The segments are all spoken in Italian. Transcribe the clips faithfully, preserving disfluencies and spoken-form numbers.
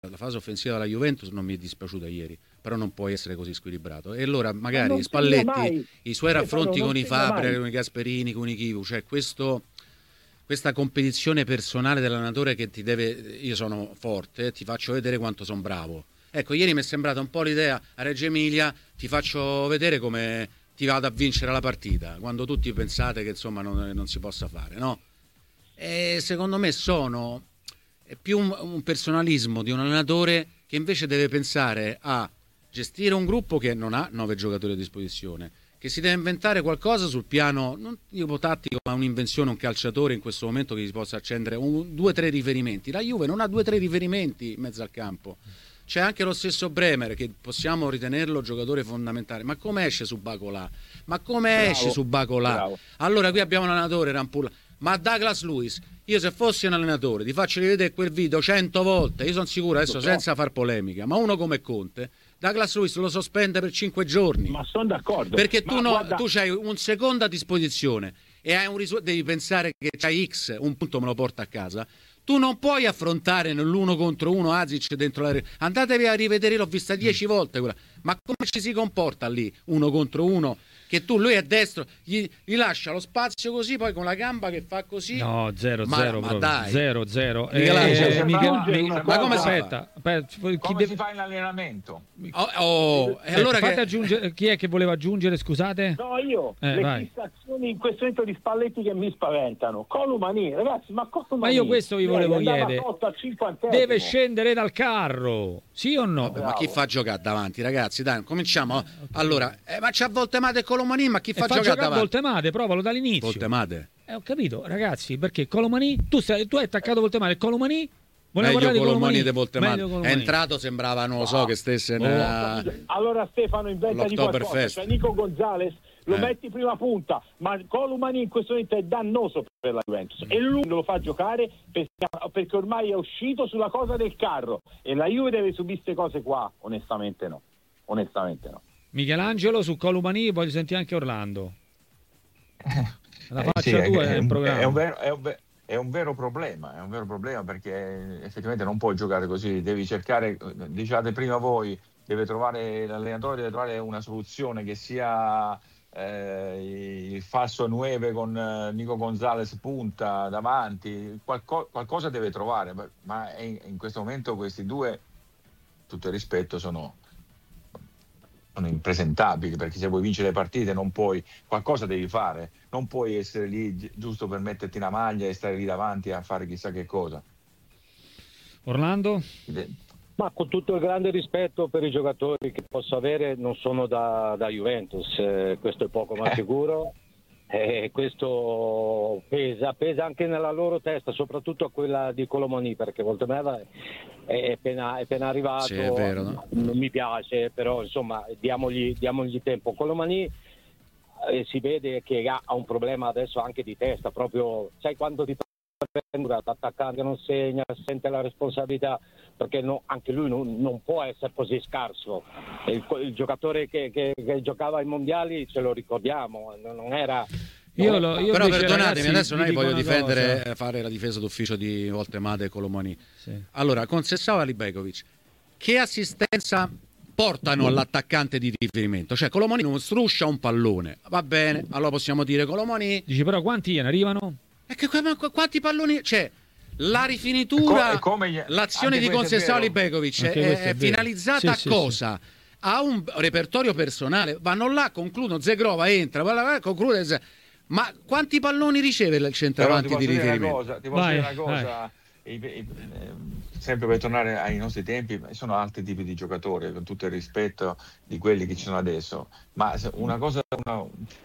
la fase offensiva della Juventus non mi è dispiaciuta ieri, però non puoi essere così squilibrato. E allora magari Spalletti, i suoi raffronti con i Fabri, con i Gasperini, con i Chivu, cioè questo, questa competizione personale dell'allenatore che ti deve, io sono forte, ti faccio vedere quanto sono bravo. Ecco, ieri mi è sembrata un po' l'idea a Reggio Emilia, ti faccio vedere come ti vado a vincere la partita, quando tutti pensate che insomma non, non si possa fare, no? E secondo me sono è più un, un personalismo di un allenatore che invece deve pensare a gestire un gruppo che non ha nove giocatori a disposizione, che si deve inventare qualcosa sul piano non dico tattico, ma un'invenzione, un calciatore in questo momento che si possa accendere un, due o tre riferimenti. La Juve non ha due o tre riferimenti in mezzo al campo. C'è anche lo stesso Bremer che possiamo ritenerlo giocatore fondamentale, ma come esce su Bacolà? Ma come bravo, esce su Bacolà? Bravo. Allora qui abbiamo un allenatore Rampulla, ma Douglas Luiz, io se fossi un allenatore ti faccio rivedere quel video cento volte, io sono sicuro adesso no. senza far polemica, ma uno come Conte Douglas Luiz lo sospende per cinque giorni. Ma sono d'accordo. Perché tu, no, guarda... tu c'hai un secondo a disposizione e hai un risu- devi pensare che c'hai X, un punto me lo porta a casa. Tu non puoi affrontare nell'uno contro uno Azic dentro la... Andatevi a rivedere, l'ho vista dieci volte quella. Ma come ci si comporta lì, uno contro uno? Che tu, lui è destro, gli, gli lascia lo spazio così, poi con la gamba che fa così. No, zero, ma, zero, ma dai. zero, zero. Eh, eh, Mica, mi, ma ma come si aspetta, aspetta, come chi si deve... fa in allenamento? Oh, oh, e allora fate che... aggiungere, chi è che voleva aggiungere, scusate? No, io, eh, le vai. fissazioni in questo momento di Spalletti che mi spaventano. Colomani, ragazzi, ma Colomani... Ma io questo vi volevo chiedere. Deve scendere dal carro, sì o no? Vabbè, ma chi fa giocare davanti, ragazzi? Dai, cominciamo. Allora, eh, ma c'ha Voltemade e Colomani, ma chi fa giocare davanti? Voltemade, provalo dall'inizio. Voltemade. Eh, ho capito, ragazzi, perché Colomani, tu, sei, tu hai attaccato Voltemade, Colomani? Meglio Colomani, Colomani di Voltemade. È entrato, sembrava, non lo so, che stesse oh. nella... Allora Stefano inventa di qualcosa, cioè Nico Gonzalez lo eh. metti prima punta, ma Colomani in questo momento è dannoso per la Juventus e lui lo fa giocare perché, perché ormai è uscito sulla cosa del carro e la Juve deve subire queste cose qua, onestamente no, onestamente no. Michelangelo su Colomani, voglio sentire anche Orlando. La eh, faccia sì, tua è, è, un è, un vero, è, un vero, è un vero problema, è un vero problema perché effettivamente non puoi giocare così, devi cercare, diciate prima voi, deve trovare l'allenatore deve trovare una soluzione che sia eh, il falso nueve con eh, Nico Gonzalez punta davanti, qualco, qualcosa deve trovare, ma in, in questo momento questi due, tutto il rispetto, sono sono impresentabili, perché se vuoi vincere le partite non puoi, qualcosa devi fare, non puoi essere lì giusto per metterti una maglia e stare lì davanti a fare chissà che cosa. Orlando? Ma con tutto il grande rispetto per i giocatori che posso avere, non sono da, da Juventus, eh, questo è poco ma sicuro. E questo pesa, pesa anche nella loro testa, soprattutto a quella di Colomani, perché Voltemade è appena, è appena arrivato, sì, è vero, no? Non mi piace, però insomma diamogli, diamogli tempo. Colomani eh, si vede che ha, ha un problema adesso anche di testa, proprio sai quando ti prende attaccante non segna, sente la responsabilità, perché no, anche lui non, non può essere così scarso. Il, il giocatore che, che, che giocava ai mondiali ce lo ricordiamo, non era... Io lo, io però invece, perdonatemi, ragazzi, adesso non voglio difendere, cosa. fare la difesa d'ufficio di Voltemade e Colomani. Sì. Allora, con Sessao e Libekovic, che assistenza portano all'attaccante di riferimento? Cioè Colomani non struscia un pallone, va bene, allora possiamo dire Colomani... Dici però quanti ne arrivano? E che, quanti palloni... Cioè, la rifinitura, come, l'azione di Conceição Libekovic è, è, è finalizzata sì, a cosa? Sì, sì. A un repertorio personale. Vanno là, concludono, Zegrova entra, conclude... Ma quanti palloni riceve il centravanti di riferimento? Cosa, ti posso vai, dire una cosa, i, i, eh, sempre per tornare ai nostri tempi, sono altri tipi di giocatori, con tutto il rispetto di quelli che ci sono adesso, ma una cosa... Una,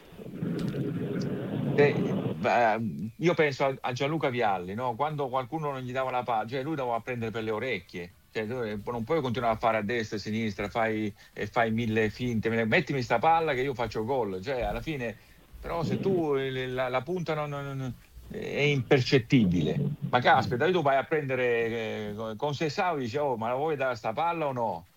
eh, io penso a Gianluca Vialli, no? Quando qualcuno non gli dava la palla, cioè lui doveva prendere per le orecchie, cioè, non puoi continuare a fare a destra e a sinistra, fai, e fai mille finte, mettimi sta palla che io faccio gol, cioè alla fine... Però se tu la, la punta non, non, è impercettibile, ma caspita, tu vai a prendere eh, con Sessao e dici oh ma la vuoi dare sta palla o no?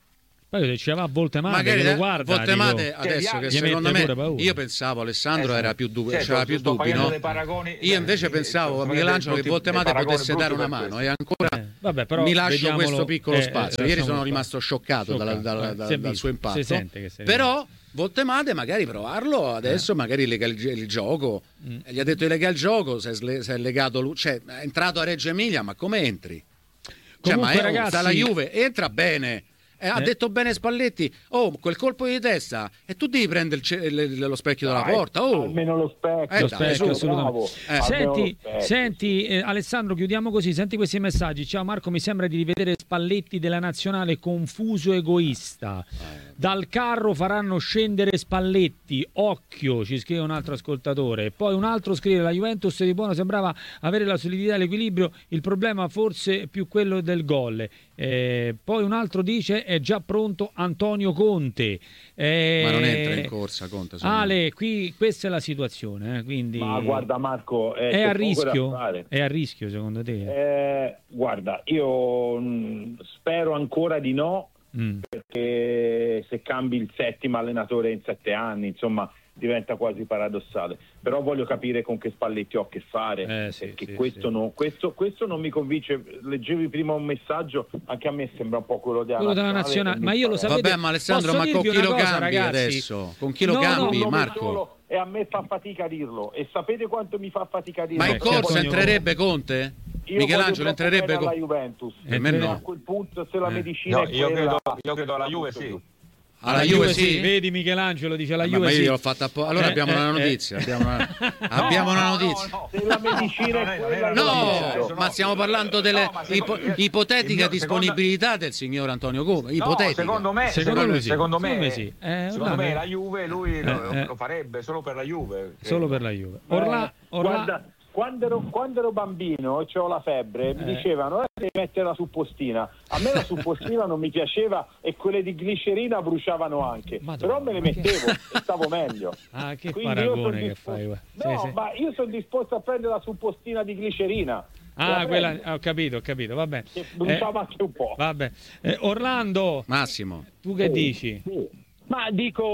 Poi se ci va a Voltemate, magari che lo guarda, Voltemate dico, adesso che gli secondo mette me pure paura. io pensavo Alessandro Eh, era più dubbi, certo, c'era più sto dubbi, facendo no? dei paragoni- Io invece eh, pensavo sto a Michelangelo che brutti- Voltemate dei paragoni potesse dare una brutti per mano e ancora Eh, vabbè, però mi lascio vediamolo- questo piccolo eh, spazio. eh, Ieri sono lasciamo rimasto scioccato dalla- Scioccato, dalla- eh, dal, si è dal visto, suo impatto. si sente che sei Però Voltemate magari provarlo adesso, magari lega il, il gioco. Mm. Gli ha detto di lega il gioco, si è, sle- si è legato lui, cioè è entrato a Reggio Emilia, ma come entri? Cioè, Comunque, ma è, ragazzi- sta la Juve, entra bene. Eh, ha Eh. detto bene Spalletti, oh, quel colpo di testa, e tu devi prendere il ce- il- lo specchio della Dai, porta. Oh. almeno lo specchio, Eh, Lo dai, specchio, su, assolutamente. bravo. Eh. Almeno Senti, lo specchio. senti eh, Alessandro, chiudiamo così. Senti questi messaggi. Ciao Marco, mi sembra di rivedere Spalletti della nazionale confuso e egoista. Dal carro faranno scendere Spalletti. Occhio, ci scrive un altro ascoltatore. Poi un altro scrive: la Juventus di buono sembrava avere la solidità e l'equilibrio. Il problema forse più quello del gol. Eh, poi un altro dice: è già pronto Antonio Conte. Eh, Ma non entra in corsa Conte. secondo me. Ale, qui questa è la situazione, eh, quindi Ma guarda Marco, eh, è c'è a poco da rischio? fare. È a rischio secondo te? Eh, guarda, io mh, spero ancora di no, Mm. perché se cambi il settimo allenatore in sette anni, insomma, diventa quasi paradossale. Però voglio capire con che Spalletti ho a che fare, Eh, sì, perché sì, questo, sì. No, questo, questo non mi convince. Leggevi prima un messaggio, anche a me sembra un po' quello della Quello della nazionale, e mi ma io lo spaventa. sapete. Vabbè, ma Alessandro, posso ma con dirvi chi lo una cosa, cambi ragazzi? adesso? Con chi lo No, no, cambi, Un nome Marco? solo, e a me fa fatica a dirlo, e sapete quanto mi fa fatica a dirlo? Ma in Eh, corsa certo. entrerebbe Conte? Io Michelangelo voglio entrerebbe troppo bene alla con... Juventus. Per me no. A quel punto, se la Eh. medicina No, è io quella... credo, io credo alla Juve sì. Alla Juve sì? Vedi Michelangelo dice la Ma- Juve ma io sì. gliel'ho fatta appo- allora Eh, abbiamo eh, una eh. notizia, abbiamo una, abbiamo una no, notizia. no, no. Se la medicina Non è è- quella... non è- No, io no, dico. no, ma stiamo parlando delle no, ma secondo- ipo- il ipotetica mio- disponibilità del signor Antonio Come. No, Ipotetica. secondo me, Secondo secondo, lui sì. secondo me, Secondo me sì. Eh, secondo Orlando- me la Juve lui lo, Eh, eh. lo farebbe solo per la Juve. Solo credo. per la Juve. Eh, Orla, Orla... Guarda, quando ero, quando ero bambino e c'ho la febbre, mi Eh. dicevano: eh, devi mettere la suppostina. A me la suppostina non mi piaceva, e quelle di glicerina bruciavano anche. Madonna, Però me le ma che- mettevo e stavo meglio. Ah, che Quindi io son paragone che disposto- fai, guarda. No, Sì, sì. ma io sono disposto a prendere la suppostina di glicerina. Ah, La quella prendo, ah, ho capito, ho capito, va bene. che bruciava anche un po'. Vabbè. Eh, Orlando, Massimo. tu che dici? Sì. Ma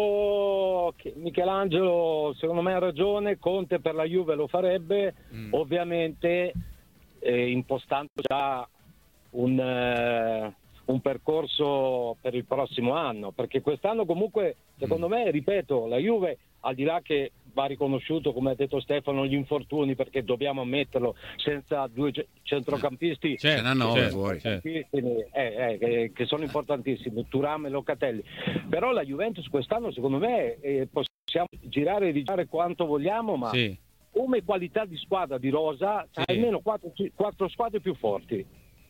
dico che Michelangelo secondo me ha ragione, Conte per la Juve lo farebbe, Mm. ovviamente eh, impostando già un, eh, un percorso per il prossimo anno, perché quest'anno comunque secondo me, ripeto, la Juve, al di là che va riconosciuto, come ha detto Stefano, gli infortuni, perché dobbiamo ammetterlo, senza due ce- centrocampisti Certo, Ce n'ha nove certo, fuori. certo. eh, eh, che, che sono importantissimi, Thuram e Locatelli. Però la Juventus quest'anno secondo me eh, possiamo girare e rigirare quanto vogliamo, ma Sì. come qualità di squadra di rosa Sì. almeno quattro, quattro squadre più forti.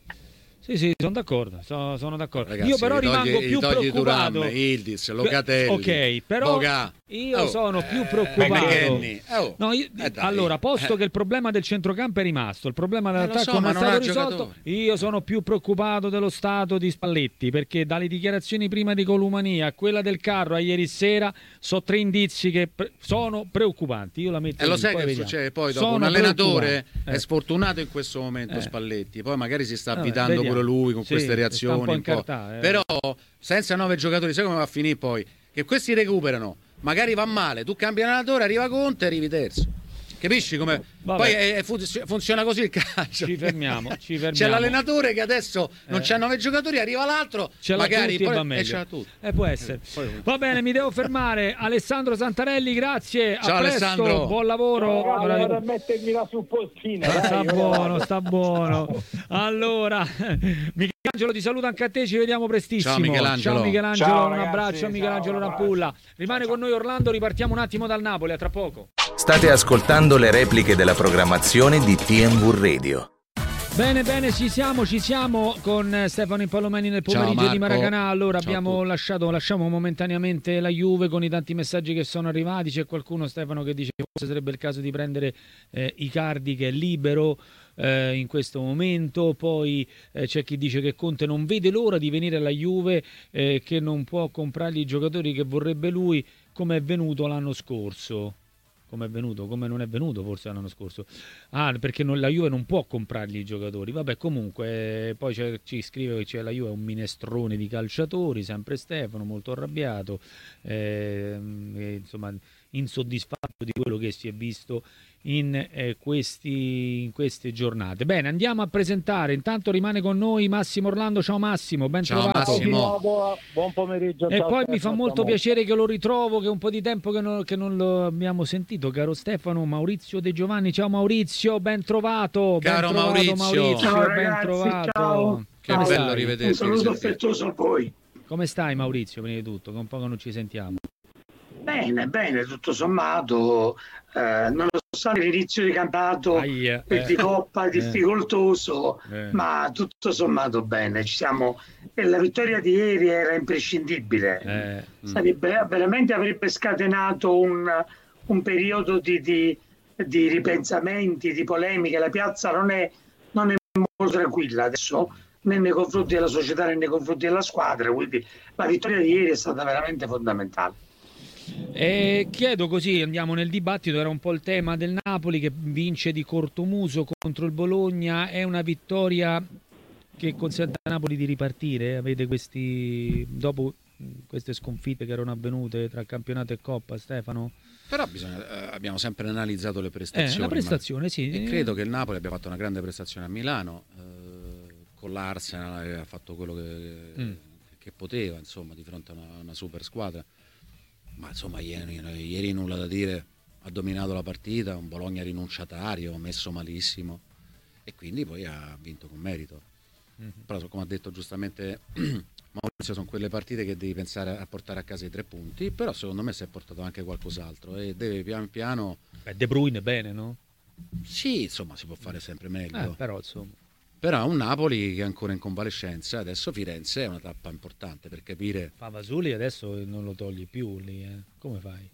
Sì, sì, sono d'accordo, so- sono d'accordo. Ragazzi, Io però gli togli- rimango gli più togli preoccupato. Thuram, Ildiz, Locatelli, Ok, però Boga. io Oh, sono più eh, preoccupato. McKennie. Oh, No, io- eh, dai. allora, posto Eh. che il problema del centrocampo è rimasto, il problema Eh, lo dell'attacco so, non ma è non stato ha risolto, giocatori. io sono più preoccupato dello stato di Spalletti, perché dalle dichiarazioni prima di Columania a quella del carro a ieri sera so tre indizi che pre- sono preoccupanti. Io la metto E lo lì, sai poi che vediamo. succede poi dopo? Sono Un allenatore preoccupanti. è Eh. sfortunato in questo momento, Eh. Spalletti, poi magari si sta Vabbè, avvitando vediamo. pure lui con Sì, queste sta un reazioni. po' un po'. incartato, eh. Però senza nove giocatori, sai come va a finire poi? Che questi recuperano, magari va male, tu cambi allenatore, arriva Conte e arrivi terzo. Capisci come? Vabbè. Poi è- è fu- funziona così il calcio. Ci fermiamo, ci fermiamo. C'è l'allenatore che adesso non Eh. c'ha nove giocatori, arriva l'altro, Ce l'ha magari tutti e poi va e meglio. ce l'ha tutti. Eh, può essere. Poi- Va bene, mi devo fermare. Alessandro Santarelli, grazie. Ciao, a presto, Alessandro. buon lavoro. Ragazzi, vado a mettermi la suppostina. Ah, sta dai, io buono, vado. sta buono. Allora, Michelangelo ti saluta anche a te, ci vediamo prestissimo. Ciao, Michelangelo. Ciao, Michelangelo, Ciao, un ragazzi, abbraccio a Michelangelo ciao, un Rampulla. abbraccio. Rimane con noi Orlando, ripartiamo un attimo dal Napoli, a tra poco. State ascoltando le repliche della programmazione di T M V Radio. Bene, bene, ci siamo, ci siamo con eh, Stefano Impallomeni nel Ciao, pomeriggio di Marco. Maracanã. Allora Ciao a abbiamo tutti. lasciato, lasciamo momentaneamente la Juve con i tanti messaggi che sono arrivati. C'è qualcuno, Stefano, che dice che forse sarebbe il caso di prendere eh, Icardi, che è libero eh, in questo momento. Poi eh, c'è chi dice che Conte non vede l'ora di venire alla Juve, eh, che non può comprargli i giocatori che vorrebbe lui, come è venuto l'anno scorso. come è venuto, come non è venuto forse l'anno scorso. Ah, perché non, la Juve non può comprargli i giocatori. Vabbè, comunque, poi c'è, ci scrive che c'è la Juve è un minestrone di calciatori, sempre Stefano, molto arrabbiato, eh, e, insomma, insoddisfatto di quello che si è visto in, eh, questi, in queste giornate. Bene, andiamo a presentare. Intanto rimane con noi Massimo Orlando. Ciao Massimo, ben ciao, trovato. Massimo. Buon, buon pomeriggio. E ciao, poi Stefano, mi fa molto siamo... piacere che lo ritrovo, che è un po' di tempo che non, che non lo abbiamo sentito, caro Stefano. Maurizio De Giovanni. Ciao Maurizio, ben trovato. Caro ben trovato, Maurizio. Maurizio, ciao ben ragazzi, trovato. ciao. Che Come bello stai? rivederti. Un saluto affettuoso a voi. Come stai Maurizio, prima di tutto? Che un po' che non ci sentiamo. Bene, bene, tutto sommato, eh, nonostante l'inizio di campionato Aia, e eh, di Coppa eh, difficoltoso, eh. ma tutto sommato bene. Ci siamo, e la vittoria di ieri era imprescindibile. Eh, Sarebbe, veramente avrebbe scatenato un, un periodo di, di, di ripensamenti, di polemiche. La piazza non è, non è molto tranquilla adesso, né nei confronti della società né nei confronti della squadra, quindi la vittoria di ieri è stata veramente fondamentale. E chiedo così, andiamo nel dibattito, era un po' il tema del Napoli che vince di cortomuso contro il Bologna. È una vittoria che consente a Napoli di ripartire? Avete questi, dopo queste sconfitte che erano avvenute tra campionato e Coppa, Stefano? Però bisogna, eh, abbiamo sempre analizzato le prestazioni. Eh, la prestazione, ma... sì. E credo che il Napoli abbia fatto una grande prestazione a Milano, eh, con l'Arsenal ha fatto quello che, mm. che poteva, insomma, di fronte a una, una super squadra. Ma insomma ieri, ieri nulla da dire, ha dominato la partita, un Bologna rinunciatario, messo malissimo e quindi poi ha vinto con merito. Mm-hmm. Però come ha detto giustamente Maurizio, sono quelle partite che devi pensare a portare a casa i tre punti, però secondo me si è portato anche qualcos'altro e deve pian piano... Beh, De Bruyne bene, no? Sì, insomma si può fare sempre meglio. Eh, però insomma... Però un Napoli che è ancora in convalescenza, adesso Firenze è una tappa importante per capire... Favasuli adesso non lo togli più lì, eh? Come fai?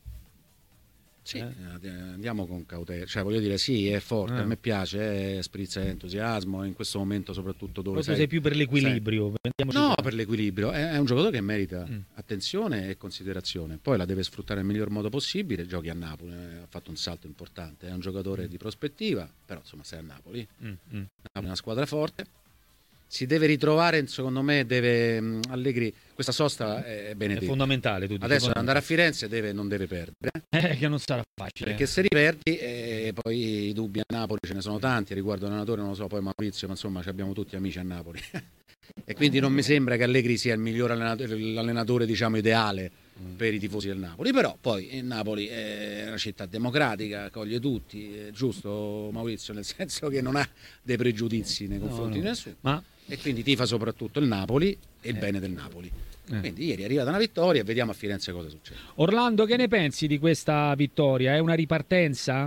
Sì, eh? andiamo con cautela, cioè voglio dire sì, è forte, eh. a me piace, è sprizza entusiasmo in questo momento soprattutto dove sei... sei più per l'equilibrio. No, per l'equilibrio, è, è un giocatore che merita mm. attenzione e considerazione, poi la deve sfruttare nel miglior modo possibile, giochi a Napoli, ha fatto un salto importante, è un giocatore mm. di prospettiva, però insomma sei a Napoli, mm. Mm. Napoli è una squadra forte. Si deve ritrovare, secondo me, deve Allegri, questa sosta è benedetta. È fondamentale. Tu Adesso ad andare a Firenze deve, non deve perdere. Eh, che non sarà facile. Perché se riperdi, eh, poi i dubbi a Napoli ce ne sono tanti, riguardo l'allenatore non lo so, poi Maurizio, ma insomma abbiamo tutti amici a Napoli. E quindi non mi sembra che Allegri sia il miglior allenatore, l'allenatore diciamo ideale mm. per i tifosi del Napoli, però poi il Napoli è una città democratica, accoglie tutti, è giusto Maurizio, nel senso che non ha dei pregiudizi nei confronti no, no. di nessuno. Ma... E quindi tifa soprattutto il Napoli e il eh. bene del Napoli. Eh. Quindi ieri è arrivata una vittoria e vediamo a Firenze cosa succede. Orlando, che ne pensi di questa vittoria? È una ripartenza?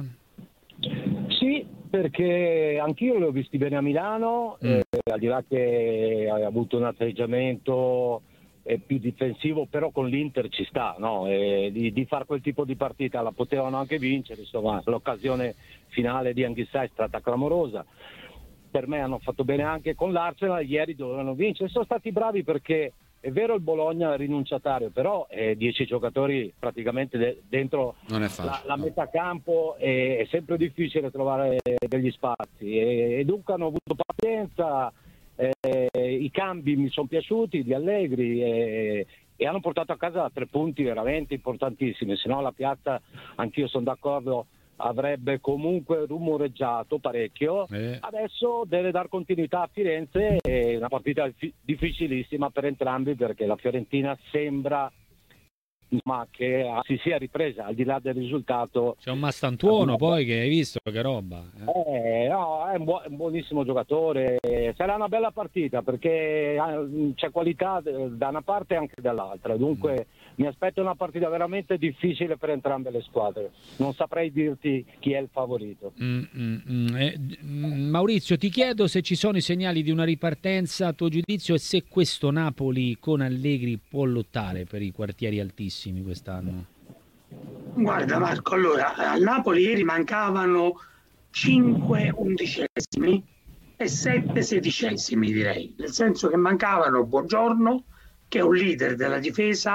Sì, perché anch'io li ho visti bene a Milano, mm. eh, al di là che ha avuto un atteggiamento eh, più difensivo, però con l'Inter ci sta, no? E di, di fare quel tipo di partita la potevano anche vincere, insomma l'occasione finale di Anghissà è stata clamorosa. Per me hanno fatto bene anche con l'Arsenal, ieri dovevano vincere, sono stati bravi perché è vero il Bologna è rinunciatario, però eh, dieci giocatori praticamente de- dentro non è facile, la, la no. metà campo è, è sempre difficile trovare degli spazi e, e dunque hanno avuto pazienza, eh, i cambi mi sono piaciuti di Allegri e, e hanno portato a casa tre punti veramente importantissimi, se no la piazza, anch'io sono d'accordo, avrebbe comunque rumoreggiato parecchio. Eh. Adesso deve dar continuità a Firenze, è una partita difficilissima per entrambi perché la Fiorentina sembra ma che si sia ripresa al di là del risultato. C'è un Mastantuono poi che hai visto che roba eh? Eh, no, è un, buon, un buonissimo giocatore, sarà una bella partita perché c'è qualità da una parte e anche dall'altra, dunque mm. mi aspetto una partita veramente difficile per entrambe le squadre, non saprei dirti chi è il favorito. mm, mm, mm. Eh, Maurizio, ti chiedo se ci sono i segnali di una ripartenza a tuo giudizio e se questo Napoli con Allegri può lottare per i quartieri altissimi quest'anno. Guarda Marco, allora al Napoli ieri mancavano cinque undicesimi e sette sedicesimi direi, nel senso che mancavano Buongiorno che è un leader della difesa,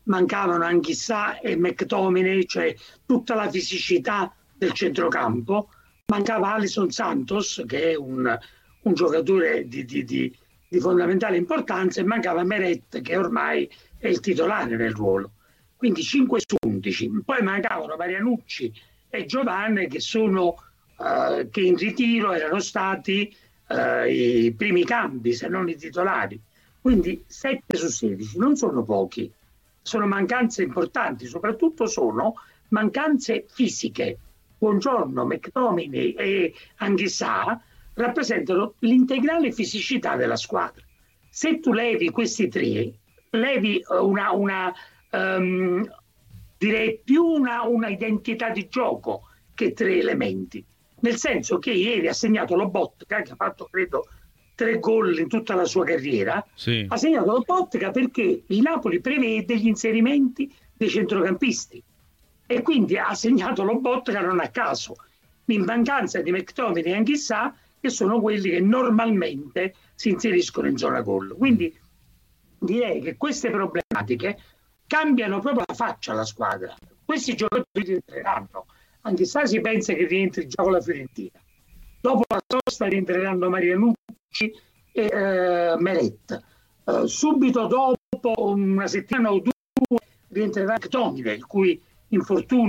mancavano Anghissà e McTominay, cioè tutta la fisicità del centrocampo, mancava Alisson Santos, che è un, un giocatore di, di, di, di fondamentale importanza, e mancava Meret, che ormai è il titolare nel ruolo. Quindi cinque su undici. Poi mancavano Marianucci e Giovanni, che sono uh, che in ritiro erano stati uh, i primi cambi, se non i titolari. Quindi sette su sedici non sono pochi, sono mancanze importanti, soprattutto sono mancanze fisiche. Buongiorno, McTominay e Anghissà rappresentano l'integrale fisicità della squadra. Se tu levi questi tre, levi una, una um, direi più una, una identità di gioco che tre elementi, nel senso che ieri ha segnato Lobotka, che ha fatto credo tre gol in tutta la sua carriera, sì. Ha segnato Lobotka perché il Napoli prevede gli inserimenti dei centrocampisti e quindi ha segnato Lobotka non a caso, in mancanza di McTominay e Anghissà, che sono quelli che normalmente si inseriscono in zona gol. Quindi direi che queste problematiche cambiano proprio la faccia alla squadra. Questi giocatori rientreranno. Anghissà si pensa che rientri già con la Fiorentina. Dopo la sosta rientreranno Marianucci e eh, Meret. Uh, subito dopo, una settimana o due, rientrerà McTominay, il cui infortunio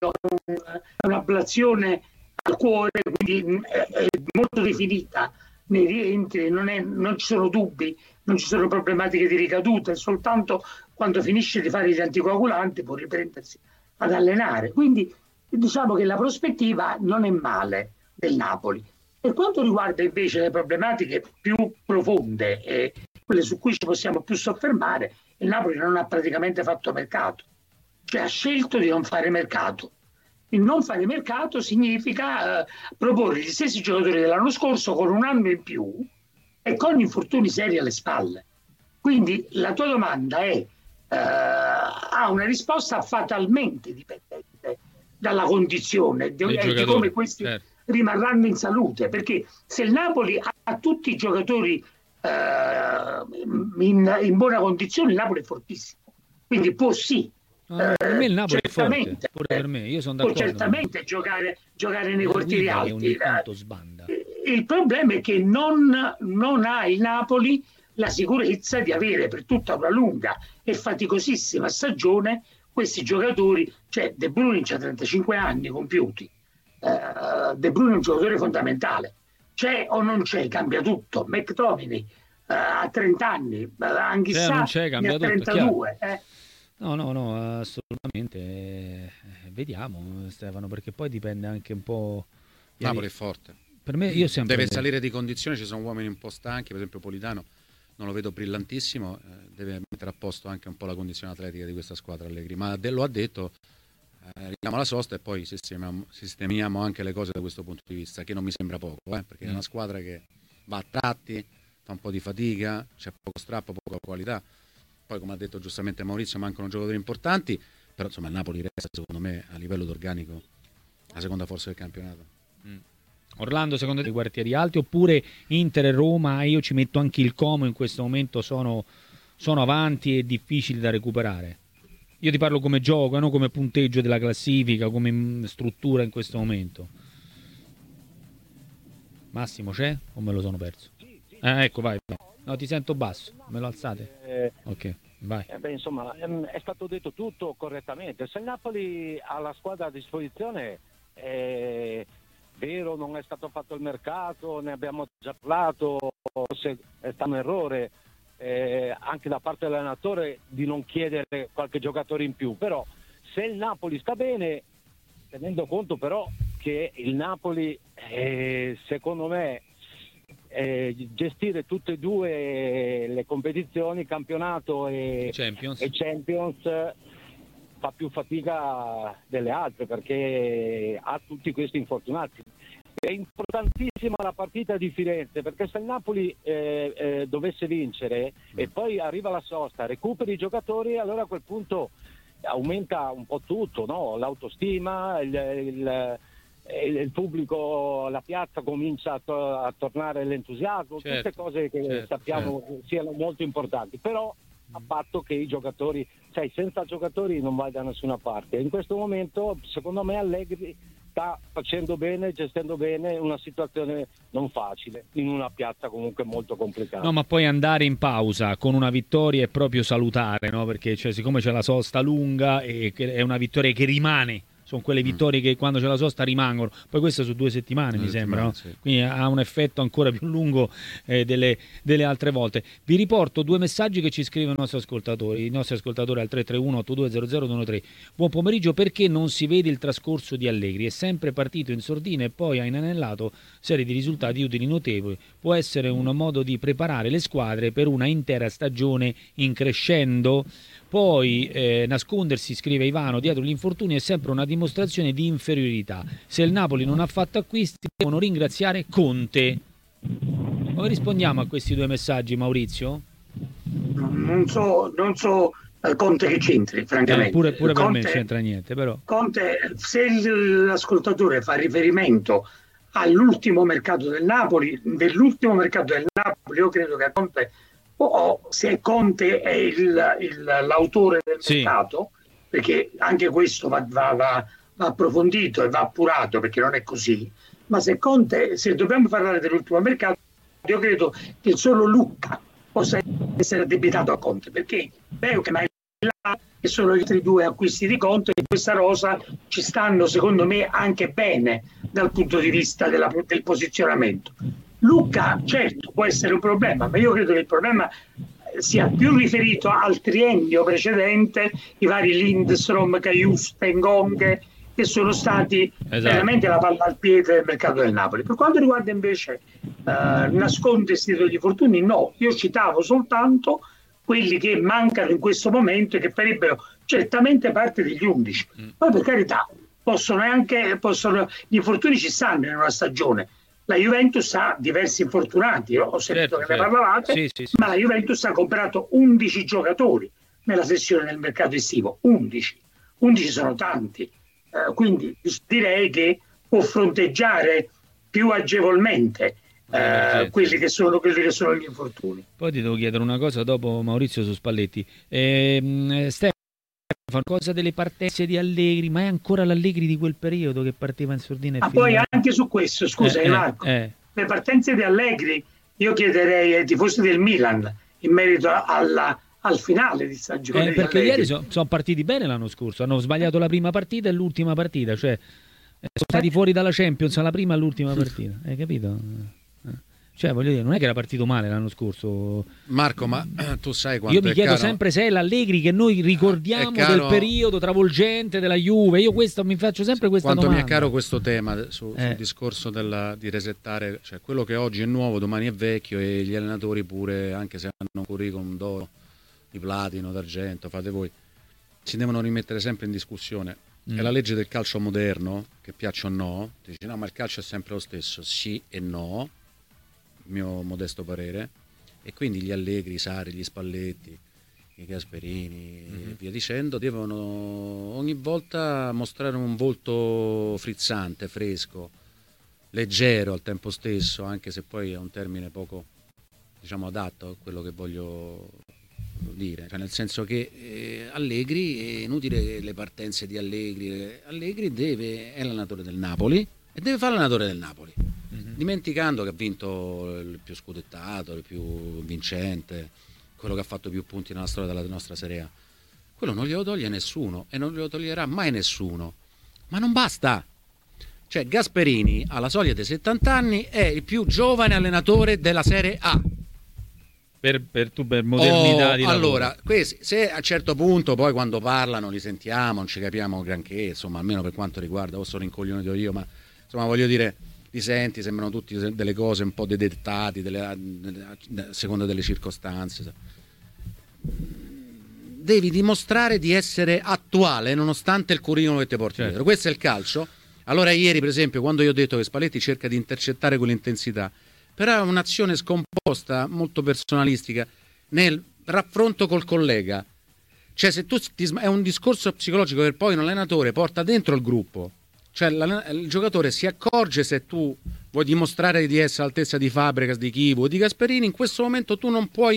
è un'ablazione al cuore, quindi è, è molto definita nei rientri, non, è, non ci sono dubbi, non ci sono problematiche di ricadute, soltanto quando finisce di fare gli anticoagulanti può riprendersi ad allenare. Quindi diciamo che la prospettiva non è male del Napoli. Per quanto riguarda invece le problematiche più profonde e quelle su cui ci possiamo più soffermare, il Napoli non ha praticamente fatto mercato, cioè ha scelto di non fare mercato. Il non fare mercato significa eh, proporre gli stessi giocatori dell'anno scorso con un anno in più e con infortuni seri alle spalle. Quindi la tua domanda è eh, ha una risposta fatalmente dipendente dalla condizione di, e di come questi certo. rimarranno in salute, perché se il Napoli ha, ha tutti i giocatori eh, in, in buona condizione, il Napoli è fortissimo, quindi può sì. Ah, per me il Napoli è forte, pure per me. Io sono d'accordo. Può certamente giocare, giocare nei quartieri alti. Ogni tanto sbanda. Il problema è che non, non ha il Napoli la sicurezza di avere per tutta una lunga e faticosissima stagione questi giocatori. Cioè De Bruyne ha trentacinque anni compiuti, uh, De Bruyne è un giocatore fondamentale, c'è o non c'è, cambia tutto. McTominay uh, ha trenta anni, Anghissà ne ha trentadue. Eh. No, no, no, assolutamente. Eh, vediamo, Stefano, perché poi dipende anche un po'. Napoli è forte. Per me, io sempre deve salire di condizione, ci sono uomini un po' stanchi, per esempio Politano non lo vedo brillantissimo, eh, deve mettere a posto anche un po' la condizione atletica di questa squadra Allegri, ma de- lo ha detto, eh, arriviamo alla sosta e poi sistemiamo, sistemiamo anche le cose da questo punto di vista, che non mi sembra poco, eh, perché mm. è una squadra che va a tratti, fa un po' di fatica, c'è poco strappo, poca qualità. Poi, come ha detto giustamente Maurizio, mancano giocatori importanti, però insomma il Napoli resta secondo me a livello d'organico la seconda forza del campionato. Mm. Orlando, secondo te, i quartieri alti oppure Inter e Roma? Io ci metto anche il Como, in questo momento sono, sono avanti e difficili da recuperare. Io ti parlo come gioco, non come punteggio della classifica, come struttura in questo momento. Massimo c'è o me lo sono perso? Eh, ecco, vai, vai. No, ti sento basso, me lo alzate? Eh, ok, vai. Eh beh, insomma, ehm, è stato detto tutto correttamente. Se il Napoli ha la squadra a disposizione, è vero, non è stato fatto il mercato, ne abbiamo già parlato, forse è stato un errore eh, anche da parte dell'allenatore di non chiedere qualche giocatore in più, però se il Napoli sta bene, tenendo conto però che il Napoli, eh, secondo me, Eh, gestire tutte e due le competizioni, campionato e Champions, e Champions fa più fatica delle altre perché ha tutti questi infortunati. È importantissima la partita di Firenze, perché se il Napoli eh, eh, dovesse vincere mm. e poi arriva la sosta, recuperi i giocatori, allora a quel punto aumenta un po' tutto, no? L'autostima, il, il il pubblico, la piazza comincia a, to- a tornare l'entusiasmo, certo, tutte cose che certo, sappiamo certo. siano molto importanti, però a patto che i giocatori, sai, senza giocatori non vai da nessuna parte. In questo momento, secondo me, Allegri sta facendo bene, gestendo bene una situazione non facile, in una piazza comunque molto complicata. No, ma poi andare in pausa con una vittoria è proprio salutare, no? Perché cioè, siccome c'è la sosta lunga e è una vittoria che rimane, sono quelle vittorie che quando c'è la sosta rimangono, poi queste su due settimane mi sembra, no? Sì. Quindi ha un effetto ancora più lungo eh, delle, delle altre volte. Vi riporto due messaggi che ci scrivono i nostri ascoltatori, i nostri ascoltatori al tre tre uno otto due zero zero uno tre. Buon pomeriggio, perché non si vede il trascorso di Allegri? È sempre partito in sordina e poi ha inanellato serie di risultati utili notevoli. Può essere un modo di preparare le squadre per una intera stagione in crescendo? Poi eh, nascondersi, scrive Ivano, dietro gli infortuni è sempre una dimostrazione di inferiorità. Se il Napoli non ha fatto acquisti, devono ringraziare Conte. Come rispondiamo a questi due messaggi, Maurizio? Non so, non so eh, Conte che c'entri, francamente. Eh, pure pure per Conte, me c'entra niente, però. Conte, se l'ascoltatore fa riferimento all'ultimo mercato del Napoli, dell'ultimo mercato del Napoli, io credo che a Conte, o se Conte è il, il, l'autore del sì. mercato, perché anche questo va, va, va, va approfondito e va appurato, perché non è così, ma se Conte, se dobbiamo parlare dell'ultimo mercato, io credo che solo Lucca possa essere addebitato a Conte, perché vero che mai che sono gli altri due acquisti di Conte, in questa rosa ci stanno secondo me anche bene dal punto di vista della, del posizionamento. Lucca certo può essere un problema, ma io credo che il problema sia più riferito al triennio precedente, i vari Lindstrom, Caius, Tengong, che sono stati esatto. veramente la palla al piede del mercato del Napoli. Per quanto riguarda invece eh, nascondersi degli infortuni, no, io citavo soltanto quelli che mancano in questo momento e che farebbero certamente parte degli undici. Mm. Poi per carità, possono anche possono, gli infortuni ci stanno in una stagione. La Juventus ha diversi infortunati, ho sentito certo, che certo. ne parlavate, sì, sì, sì. ma la Juventus ha comprato undici giocatori nella sessione del mercato estivo, undici, undici sono tanti, eh, quindi direi che può fronteggiare più agevolmente eh, quelli, che sono, quelli che sono gli infortuni. Poi ti devo chiedere una cosa dopo, Maurizio, su Spalletti. Eh, Stefano, cosa delle partenze di Allegri, ma è ancora l'Allegri di quel periodo che partiva in sordina e ma poi anche su questo, scusa eh, Marco, eh, le partenze di Allegri io chiederei ai tifosi del Milan in merito alla, al finale di stagione, eh, perché ieri sono son partiti bene l'anno scorso, hanno sbagliato la prima partita e l'ultima partita, cioè sono stati fuori dalla Champions alla prima e all'ultima partita, hai capito? Cioè, voglio dire, non è che era partito male l'anno scorso. Marco, ma tu sai quanto io mi chiedo caro... sempre se è l'Allegri che noi ricordiamo caro... del periodo travolgente della Juve. Io questo mi faccio sempre questa quanto domanda. Mi è caro questo tema su, eh. sul discorso della, di resettare, cioè quello che oggi è nuovo domani è vecchio, e gli allenatori pure, anche se hanno un curriculum d'oro, di platino, d'argento, fate voi, si devono rimettere sempre in discussione. Mm. È la legge del calcio moderno, che piaccia o no, dici no, ma il calcio è sempre lo stesso, sì e no, mio modesto parere, e quindi gli Allegri, i Sarri, gli Spalletti, i Gasperini mm-hmm. e via dicendo devono ogni volta mostrare un volto frizzante, fresco, leggero al tempo stesso, anche se poi è un termine poco, diciamo, adatto a quello che voglio dire, cioè nel senso che eh, Allegri, è inutile le partenze di Allegri, Allegri deve, è l'allenatore del Napoli e deve fare l'allenatore del Napoli, mm-hmm. dimenticando che ha vinto il più scudettato, il più vincente, quello che ha fatto più punti nella storia della nostra Serie A. Quello non glielo toglie nessuno e non glielo toglierà mai nessuno, ma non basta. Cioè Gasperini alla soglia dei settanta anni è il più giovane allenatore della Serie A. Per, per, tu, per modernità oh, di lavoro. Allora, questi, se a un certo punto poi quando parlano li sentiamo, non ci capiamo granché, insomma, almeno per quanto riguarda, o sono rincoglionito io, ma insomma voglio dire, li senti, sembrano tutti delle cose un po' dettati, delle, a seconda delle circostanze. Devi dimostrare di essere attuale nonostante il curriculum che ti porti certo. dietro. Questo è il calcio. Allora ieri, per esempio, quando io ho detto che Spalletti cerca di intercettare quell'intensità, però è un'azione scomposta, molto personalistica, nel raffronto col collega. Cioè se tu ti, è un discorso psicologico che poi un allenatore porta dentro il gruppo. Cioè il giocatore si accorge, se tu vuoi dimostrare di essere all'altezza di Fabregas, di Chivu o di Gasperini, in questo momento tu non puoi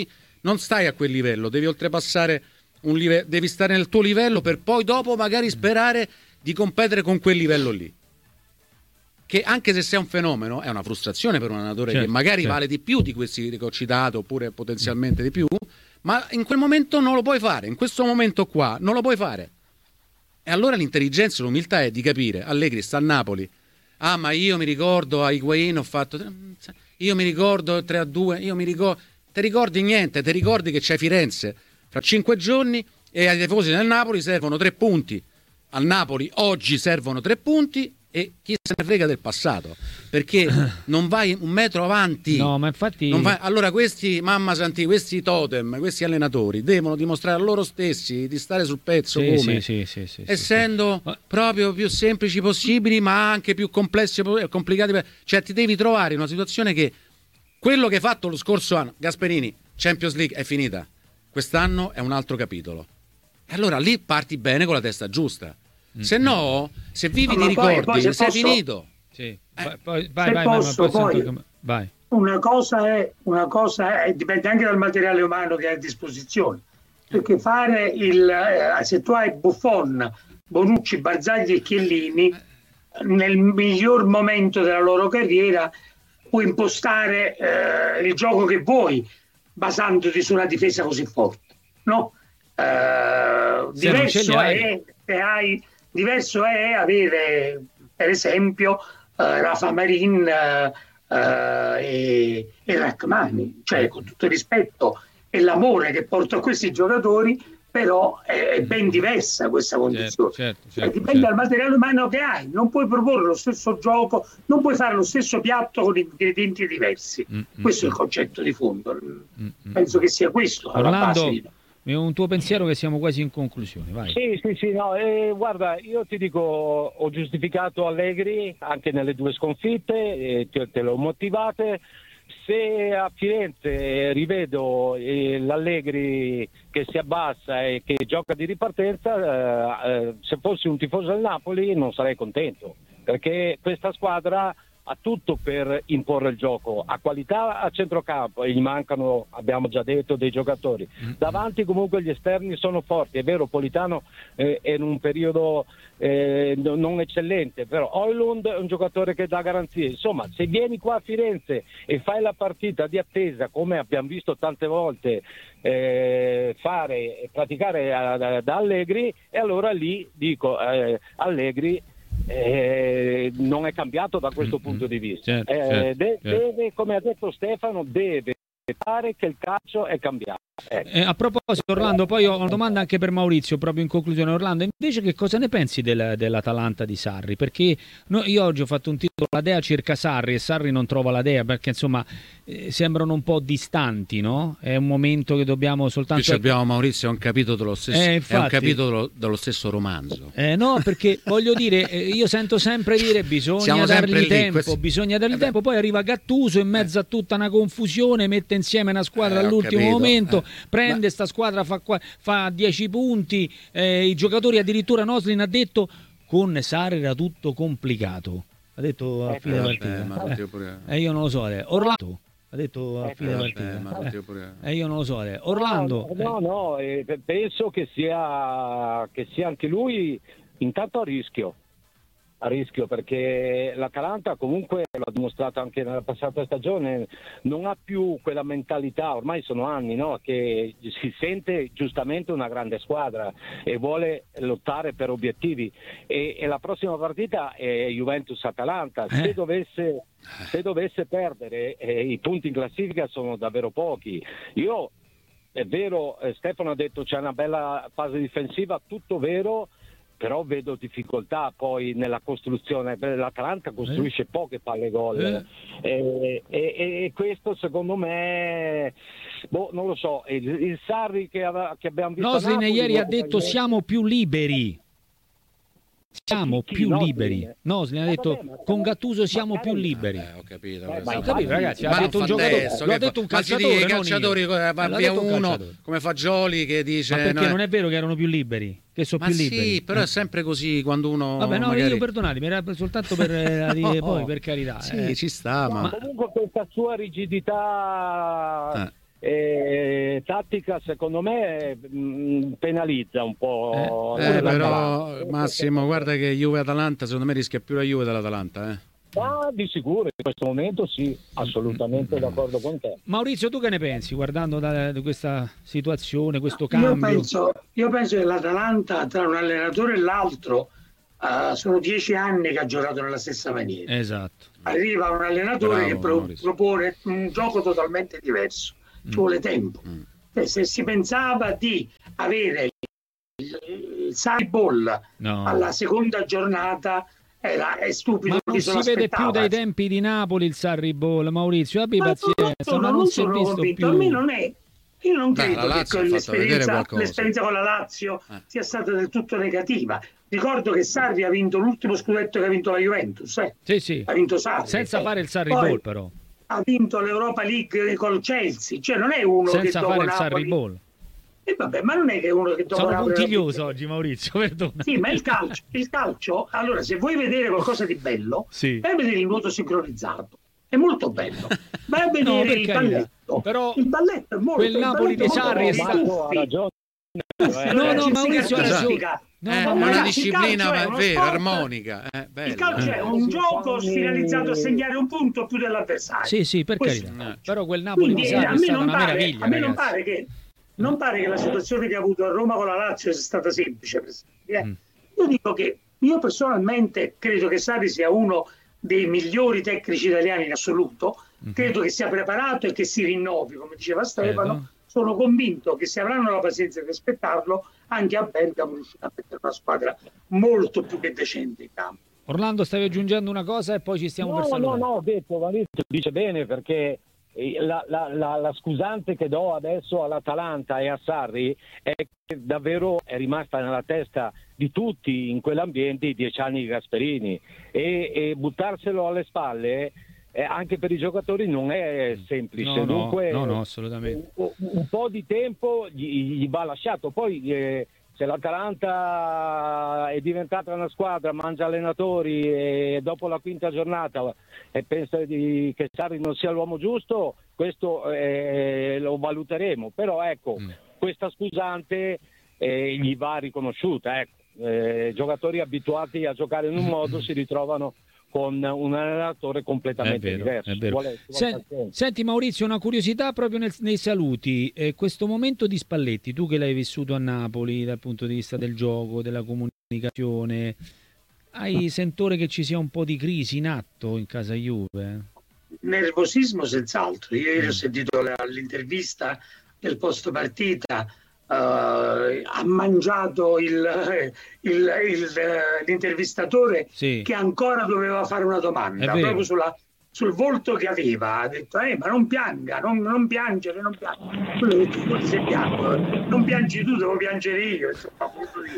non stai a quel livello, devi oltrepassare un livello, devi stare nel tuo livello per poi dopo magari sperare di competere con quel livello lì. Che anche se sei un fenomeno è una frustrazione per un allenatore, certo, che magari certo. vale di più di questi che ho citato, oppure potenzialmente di più, ma in quel momento non lo puoi fare, in questo momento qua non lo puoi fare. E allora l'intelligenza e l'umiltà è di capire, Allegri sta a Napoli, ah ma io mi ricordo a Higuain ho fatto, io mi ricordo tre a due, io mi ricordo, ti ricordi niente, ti ricordi che c'è Firenze fra cinque giorni e ai tifosi del Napoli servono tre punti, al Napoli oggi servono tre punti e chi se ne frega del passato, perché non vai un metro avanti. No, ma infatti non vai... Allora questi mamma santi, questi totem, questi allenatori devono dimostrare a loro stessi di stare sul pezzo, sì, come sì, sì, sì, sì, essendo sì, sì. proprio più semplici possibili, ma anche più complessi e complicati. Cioè ti devi trovare in una situazione che quello che hai fatto lo scorso anno, Gasperini, Champions League è finita, quest'anno è un altro capitolo, e allora lì parti bene con la testa giusta. Se no, se vivi no, di poi, ricordi, poi sei posso... finito. Sì. Eh. Poi, vai, se vai, posso, vai, poi, poi, vai. Una cosa è, una cosa è, dipende anche dal materiale umano che hai a disposizione. Perché fare il, eh, se tu hai Buffon, Bonucci, Barzagli e Chiellini, nel miglior momento della loro carriera, puoi impostare eh, il gioco che vuoi, basandoti su una difesa così forte. No? Eh, diverso è se hai. Diverso è avere, per esempio, eh, Rafa Marin eh, eh, e, e Rachmani, cioè con tutto il rispetto e l'amore che porto a questi giocatori, però è, è ben diversa questa condizione. Certo, certo, cioè, certo, dipende certo. dal materiale umano che hai, non puoi proporre lo stesso gioco, non puoi fare lo stesso piatto con ingredienti diversi. Mm, questo mm, è il concetto di fondo. Mm, Penso mm. che sia questo alla Orlando, base di... un tuo pensiero, che siamo quasi in conclusione, vai. Sì, sì, sì, no, eh, guarda, io ti dico, ho giustificato Allegri anche nelle due sconfitte, eh, te, te l'ho motivate. Se a Firenze rivedo eh, l'Allegri che si abbassa e che gioca di ripartenza, eh, eh, se fossi un tifoso del Napoli non sarei contento, perché questa squadra ha tutto per imporre il gioco, ha qualità a centrocampo e gli mancano, abbiamo già detto, dei giocatori. Davanti comunque gli esterni sono forti, è vero, Politano eh, è in un periodo eh, non eccellente, però Højlund è un giocatore che dà garanzie. Insomma, se vieni qua a Firenze e fai la partita di attesa, come abbiamo visto tante volte eh, fare e praticare da Allegri, e allora lì dico eh, Allegri Eh, non è cambiato da questo mm-hmm. punto di vista. Certo, eh, certo, de- certo. Deve, come ha detto Stefano, deve pare che il calcio è cambiato. Ecco. Eh, a proposito, Orlando, poi ho una domanda anche per Maurizio, proprio in conclusione. Orlando, invece, che cosa ne pensi del, dell'Atalanta di Sarri? Perché no, io oggi ho fatto un titolo, La Dea cerca Sarri e Sarri non trova la Dea, perché insomma eh, sembrano un po' distanti, no? È un momento che dobbiamo soltanto... Qui abbiamo Maurizio, è un capitolo dello stesso, eh, infatti, è un capitolo dello stesso romanzo. Eh, no, perché voglio dire, eh, io sento sempre dire bisogna Siamo dargli lì, tempo, questi... bisogna dargli eh tempo, poi arriva Gattuso in mezzo a tutta una confusione, mette insieme una squadra eh, all'ultimo capito, momento, eh. prende Ma... sta squadra, fa, fa dieci punti, eh, i giocatori, addirittura Noslin ha detto con Sarri era tutto complicato, ha detto a eh, fine eh, partita, eh, pure... eh, io non lo so, eh. Orlando ha detto a fine eh, partita, eh, pure... eh, io non lo so, eh. Orlando, no, no, no eh, penso che sia che sia anche lui intanto a rischio. A rischio, perché l'Atalanta comunque l'ha dimostrato anche nella passata stagione, non ha più quella mentalità, ormai sono anni, no? Che si sente giustamente una grande squadra e vuole lottare per obiettivi, e, e la prossima partita è Juventus-Atalanta. Se dovesse, se dovesse perdere eh, i punti in classifica sono davvero pochi. Io, è vero, eh, Stefano ha detto c'è una bella fase difensiva, tutto vero, però vedo difficoltà poi nella costruzione. L'Atalanta costruisce eh. poche palle gol eh. e, e, e questo secondo me, boh, non lo so, il, il Sarri che, aveva, che abbiamo visto Noslin Napoli, ieri ha detto siamo più liberi, siamo chi, più Noslin? liberi. Noslin ha detto eh, vabbè, con Gattuso siamo più liberi. Eh, ho capito, eh, ho capito ragazzi, ha detto un giocatore, lo ha detto un calciatore, i calciatori, va via uno come Fagioli che dice ma perché no, non è vero che erano più liberi, che sono ma più sì, liberi. però eh. è sempre così quando uno vabbè no, magari... io perdonatemi, era soltanto per eh, dire no, poi per carità sì, eh. ci sta, no, ma comunque questa sua rigidità eh. eh, tattica secondo me mh, penalizza un po'. Eh, eh, però Massimo, guarda che Juve-Atalanta, secondo me rischia più la Juve dell'Atalanta, eh. Ah, di sicuro, in questo momento sì, assolutamente d'accordo con te. Maurizio, tu che ne pensi guardando da, da questa situazione, questo cambio? Io penso, io penso che l'Atalanta, tra un allenatore e l'altro, uh, sono dieci anni che ha giocato nella stessa maniera. Esatto. Arriva un allenatore Bravo, che pro- propone un gioco totalmente diverso, ci mm. vuole tempo. Mm. E se si pensava di avere il, il Sarri Ball no. alla seconda giornata, Era, è stupido. Ma non si vede più dai tempi di Napoli il Sarri Ball, Maurizio, abbi ma pazienza, sono, ma non, non si è visto convinto. più. A me non è, io non Beh, credo che l'esperienza, l'esperienza con la Lazio eh. sia stata del tutto negativa. Ricordo che Sarri ha vinto l'ultimo scudetto che ha vinto la Juventus, eh. sì, sì. ha vinto Sarri, senza eh. fare il Sarri Poi, Ball però. Ha vinto l'Europa League col Chelsea, cioè non è uno senza che fare il Napoli... Sarri Ball. E vabbè, ma non è che uno che dopo sono puntiglioso oggi, Maurizio, perdona. Sì, ma il calcio, il calcio, allora se vuoi vedere qualcosa di bello, sì. vai a vedere il nuoto sincronizzato. È molto bello. Vai a vedere no, il balletto. Però il balletto è molto quel Napoli di Sarri è stato ragione. No, no, Maurizio ha ragione. No, è una ragazzi, disciplina è vera, sport, armonica. Eh, il calcio è un gioco finalizzato a segnare un punto più dell'avversario. Sì, sì, per Questo. carità. Eh. Però quel Napoli Quindi, di Sarri è stata una pare, meraviglia. A me ragazzi. non pare che non pare che la situazione che ha avuto a Roma con la Lazio sia stata semplice. Eh. Mm. Io dico che io personalmente credo che Sarri sia uno dei migliori tecnici italiani in assoluto. Mm-hmm. Credo che sia preparato e che si rinnovi, come diceva Stefano. Credo. Sono convinto che se avranno la pazienza di aspettarlo, anche a Bergamo riuscirà a mettere una squadra molto più che decente in campo. Orlando, stavi aggiungendo una cosa e poi ci stiamo no, per salutare. No, no, ho detto, Maurizio dice bene, perché La, la, la, la scusante che do adesso all'Atalanta e a Sarri è che davvero è rimasta nella testa di tutti in quell'ambiente i dieci anni di Gasperini e, e buttarselo alle spalle eh, anche per i giocatori non è semplice. No, Dunque no, no, assolutamente. Un, un po' di tempo gli, gli va lasciato. Poi eh, se l'Atalanta è diventata una squadra, mangia allenatori e dopo la quinta giornata e pensa di, che Sarri non sia l'uomo giusto, questo eh, lo valuteremo. Però ecco, mm. questa scusante eh, gli va riconosciuta. Ecco. Eh, giocatori abituati a giocare in un modo si ritrovano con un allenatore completamente è vero, diverso. È vero. Vuole, Sen- senti Maurizio, una curiosità proprio nel, nei saluti. Eh, questo momento di Spalletti, tu che l'hai vissuto a Napoli dal punto di vista del gioco, della comunicazione, hai sentore che ci sia un po' di crisi in atto in casa Juve? Nervosismo senz'altro. Io ieri mm. ho sentito la, l'intervista del post partita. Uh, ha mangiato il, il, il, l'intervistatore sì. che ancora doveva fare una domanda proprio sulla, sul volto che aveva. Ha detto eh, ma non pianga, non, non piangere, non piangere. Quello ha detto tu sei bianco, non piangi tu, devo piangere io. Insomma,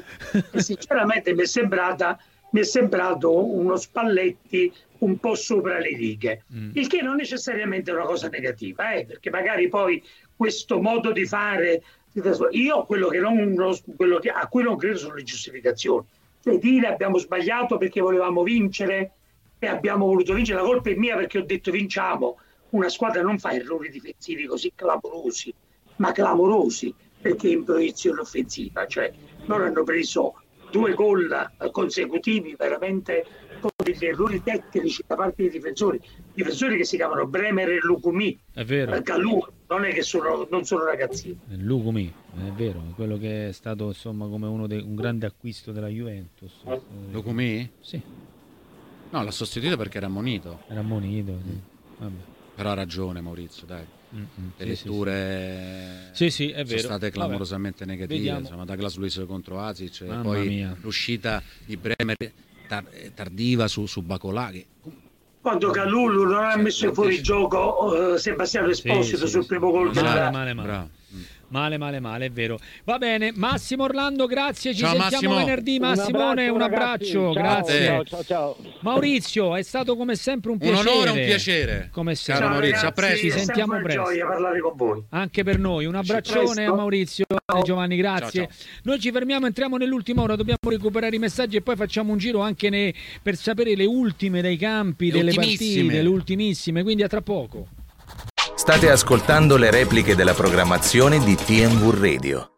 e sinceramente mi è sembrata mi è sembrato uno Spalletti un po' sopra le righe, mm. il che non necessariamente è una cosa negativa, eh, perché magari poi questo modo di fare, io quello che non quello che, a cui non credo sono le giustificazioni, cioè dire abbiamo sbagliato perché volevamo vincere e abbiamo voluto vincere, la colpa è mia perché ho detto vinciamo. Una squadra non fa errori difensivi così clamorosi, ma clamorosi, perché in proiezione offensiva, cioè loro hanno preso due gol consecutivi veramente con degli errori tecnici da parte dei difensori, difensori che si chiamano Bremer e Lukumi. È vero. Galù, non è che sono, non sono ragazzini. Lukumi, è vero, quello che è stato insomma come uno dei, un grande acquisto della Juventus. Eh. Lukumi? Sì. No, l'ha sostituito perché era ammonito. Era ammonito, sì. Vabbè. Però ha ragione Maurizio, dai. Mm-hmm. Le sì, letture sì, sì, è vero. sono state clamorosamente Vabbè. negative, insomma, Douglas Luiz contro Asic, e poi mia. l'uscita di Bremer tar- tardiva su, su Bacolà che... quando Calulu non ha messo fuori gioco uh, Sebastiano Esposito sì, sul sì, primo gol. Male, male, male. Male, male, male, è vero. Va bene, Massimo Orlando, grazie. Ci ciao, sentiamo Massimo. venerdì. Massimone, un abbraccio, un abbraccio ciao, grazie. Ciao, ciao, ciao. Maurizio, è stato come sempre un piacere. Un onore, un piacere. Come sempre. Ciao, Maurizio, a presto. Ci sentiamo presto. Gioia parlare con voi. Anche per noi. Un abbraccione a Maurizio e Giovanni, grazie. Ciao, ciao. Noi ci fermiamo, entriamo nell'ultima ora, dobbiamo recuperare i messaggi e poi facciamo un giro anche ne... per sapere le ultime dai campi, le delle partite, le ultimissime. Quindi a tra poco. State ascoltando le repliche della programmazione di T M V Radio.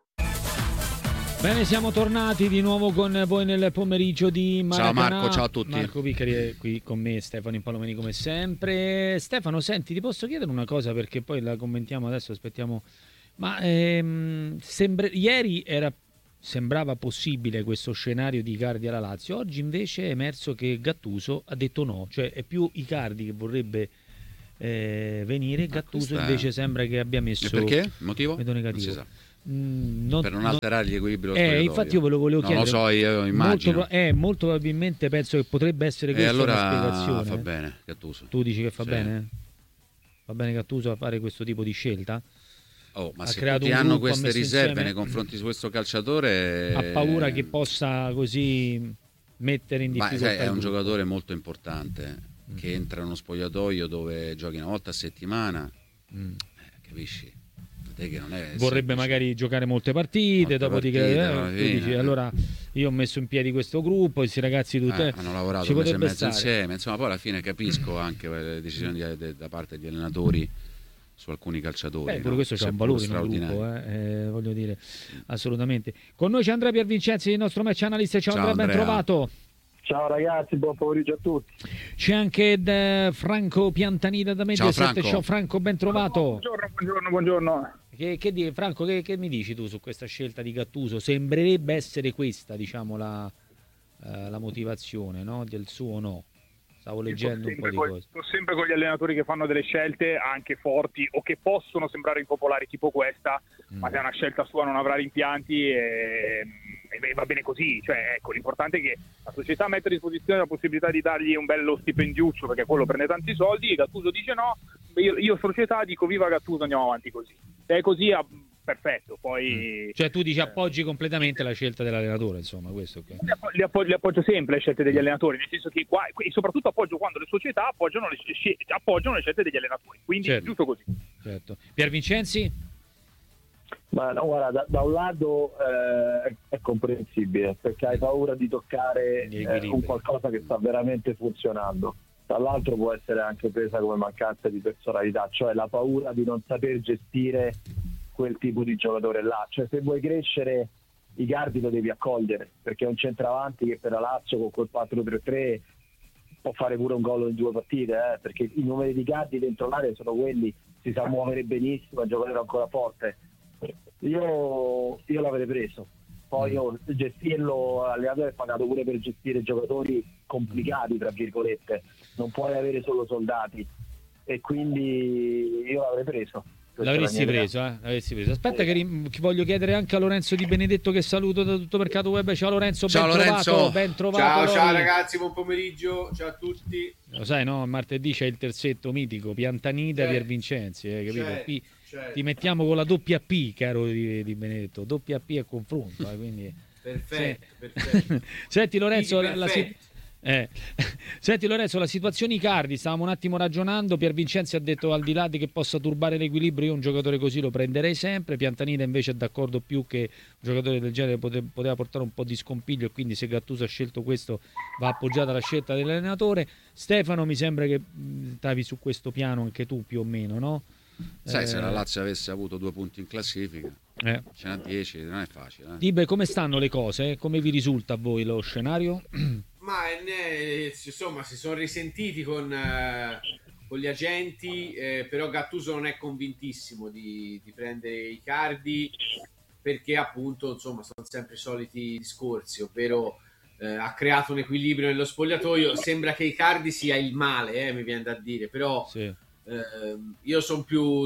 Bene, siamo tornati di nuovo con voi nel pomeriggio di Maracanã. Ciao Marco, ciao a tutti. Marco Piccari è qui con me, Stefano Impalomeni come sempre. Stefano, senti, ti posso chiedere una cosa perché poi la commentiamo adesso, aspettiamo. Ma ehm, sembra... ieri era... sembrava possibile questo scenario di Icardi alla Lazio, oggi invece è emerso che Gattuso ha detto no, cioè è più Icardi che vorrebbe eh, venire, Gattuso invece è... sembra che abbia messo... E perché? Il motivo? Vedo negativo. Non si sa. Mm, non, per non alterare gli equilibri eh, infatti io ve lo volevo non chiedere. Non lo so, io immagino. Molto, eh, molto probabilmente penso che potrebbe essere questa e allora una spiegazione. fa bene Gattuso. Tu dici che fa sì. bene? Va bene Gattuso a fare questo tipo di scelta? Oh, ma ha se creato tutti un hanno gruppo, queste riserve insieme... nei confronti di questo calciatore, ha paura che possa così mettere in difficoltà. Ma sai, è un giocatore molto importante mm. che entra in uno spogliatoio dove giochi una volta a settimana, mm. eh, capisci? Che non è vorrebbe semplice. Magari giocare molte partite, molte dopodiché partite, eh, tu dici, allora io ho messo in piedi questo gruppo, questi ragazzi tutti eh, hanno lavorato un mese e mezzo insieme, insomma poi alla fine capisco anche le decisioni di, de, da parte degli allenatori su alcuni calciatori. Beh, pure no? questo c'è un valore in un gruppo, eh? Eh, voglio dire, assolutamente. Con noi c'è Andrea Piervincenzi, il nostro match analyst. Ciao, Ciao Andrea, ben trovato. Ciao ragazzi, buon pomeriggio a tutti. C'è anche de Franco Piantanida da Mediaset. Ciao Franco. Ciao Franco, ben trovato. Buongiorno, buongiorno, buongiorno. Che, che di, Franco, che, che mi dici tu su questa scelta di Gattuso? Sembrerebbe essere questa, diciamo, la, eh, la motivazione, no? Del suo no. Stavo leggendo un po' di cose. Sto sempre con gli allenatori che fanno delle scelte anche forti o che possono sembrare impopolari, tipo questa, mm. ma se è una scelta sua non avrà rimpianti e, e va bene così. Cioè, ecco, l'importante è che la società mette a disposizione la possibilità di dargli un bello stipendiuccio, perché quello prende tanti soldi, e Gattuso dice no, io, io società dico viva Gattuso, andiamo avanti così. Se è così, perfetto. Poi, mm. Cioè tu dici appoggi completamente la scelta dell'allenatore, insomma, questo okay. li, appoggio, li, appoggio, li appoggio sempre le scelte degli allenatori, nel senso che qua, e soprattutto appoggio quando le società appoggiano le, appoggiano le scelte degli allenatori, quindi certo. giusto così. Certo. Piervincenzi? Ma no, guarda, da, da un lato eh, è comprensibile, perché hai paura di toccare eh, un qualcosa che sta veramente funzionando. Dall'altro può essere anche presa come mancanza di personalità, cioè la paura di non saper gestire quel tipo di giocatore là. Cioè se vuoi crescere Icardi lo devi accogliere, perché è un centravanti che per la Lazio con quel quattro tre tre può fare pure un gol in due partite, eh, perché i numeri di Icardi dentro l'area sono quelli, si sa muovere benissimo, è un giocatore ancora forte. Io, io l'avrei preso. Poi io gestirlo, l'allenatore è pagato pure per gestire giocatori complicati, tra virgolette, non puoi avere solo soldati, e quindi io l'avrei preso. L'avresti preso, eh? L'avresti preso. Aspetta, che ri- voglio chiedere anche a Lorenzo Di Benedetto, che saluto da Tutto Mercato Web. Ciao Lorenzo, ciao, ben Lorenzo. trovato, ben trovato. Ciao, Lori. ciao ragazzi, buon pomeriggio, ciao a tutti. Lo sai, no? Martedì c'è il terzetto mitico, Piantanida, certo. Piervincenzi, eh, capito? Certo, Qui certo. Ti mettiamo con la doppia P, caro Di, Di Benedetto, doppia P a confronto, eh, quindi... Perfetto, sì. perfetto. Senti Lorenzo, la, la si... eh. Senti Lorenzo, la situazione Icardi, stavamo un attimo ragionando, Piervincenzi ha detto al di là di che possa turbare l'equilibrio, io un giocatore così lo prenderei sempre, Piantanida invece è d'accordo più che un giocatore del genere pote- poteva portare un po' di scompiglio, e quindi se Gattuso ha scelto questo va appoggiata la scelta dell'allenatore. Stefano, mi sembra che stavi su questo piano anche tu più o meno, no? Sai, eh... se la Lazio avesse avuto due punti in classifica, eh. ce n'ha dieci, non è facile. Eh. Dibe, come stanno le cose? Come vi risulta a voi lo scenario? Ma ne, insomma si sono risentiti con, eh, con gli agenti, eh, però Gattuso non è convintissimo di, di prendere Icardi, perché appunto insomma sono sempre i soliti discorsi, ovvero eh, ha creato un equilibrio nello spogliatoio. Sembra che Icardi sia il male, eh, mi viene da dire, però sì. eh, io sono più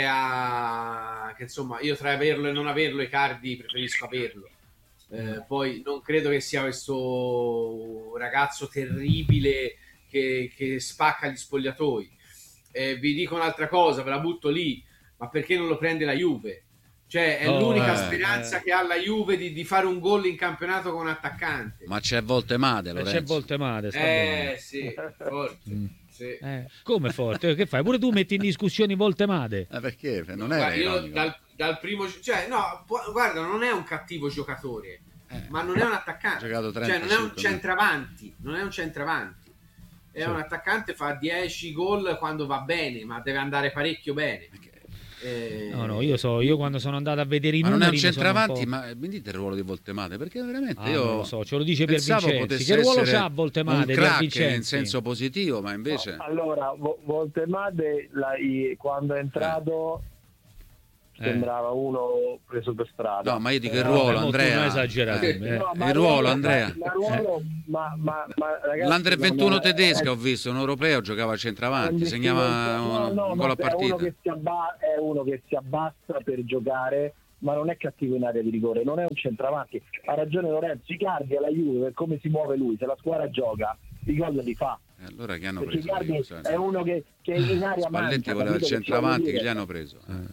dell'idea che insomma io tra averlo e non averlo Icardi preferisco averlo. Eh, poi non credo che sia questo ragazzo terribile che, che spacca gli spogliatoi. Eh, vi dico un'altra cosa, ve la butto lì, ma perché non lo prende la Juve? Cioè è oh, l'unica eh, speranza eh. che ha la Juve di, di fare un gol in campionato con un attaccante. Ma c'è Voltemade, Lorenzo. C'è Voltemade, sta eh bene. sì, forte. Mm. Sì. Eh, come forte? Che fai? Pure tu metti in discussione Voltemade? Eh, perché? Non è io dal, dal primo, cioè no, guarda, non è un cattivo giocatore, eh. ma non è un attaccante, cioè non è un centravanti, non è un centravanti. è sì. un attaccante, fa dieci gol quando va bene, ma deve andare parecchio bene. Eh... No, no, io so, io quando sono andato a vedere i ma numeri... non è un centravanti, un ma mi dite il ruolo di Voltemade? Perché veramente ah, io... non lo so, ce lo dice Piervincenzi. Che ruolo c'ha Voltemade? Un crack in senso positivo, ma invece... No, allora, Voltemade la, i, quando è entrato... Eh. Sembrava uno preso per strada. No, ma io dico il ruolo, Andrea. Esagerato, eh. Eh. No, il ruolo, Andrea. Ma, ruolo, ma, ma, ma, ragazzi, l'Under ventuno è... tedesca ho visto, un europeo, giocava a centravanti, segnava no, no, un gol a partita. È uno, che si abba... è uno che si abbassa per giocare, ma non è cattivo in area di rigore, non è un centravanti. Ha ragione Lorenzo, Icardi alla Juve, per come si muove lui, se la squadra gioga, i gol li fa. E allora che hanno Perché preso? Icardi è uno che, che in area Spalletti voleva il centravanti, che gli hanno preso? Eh.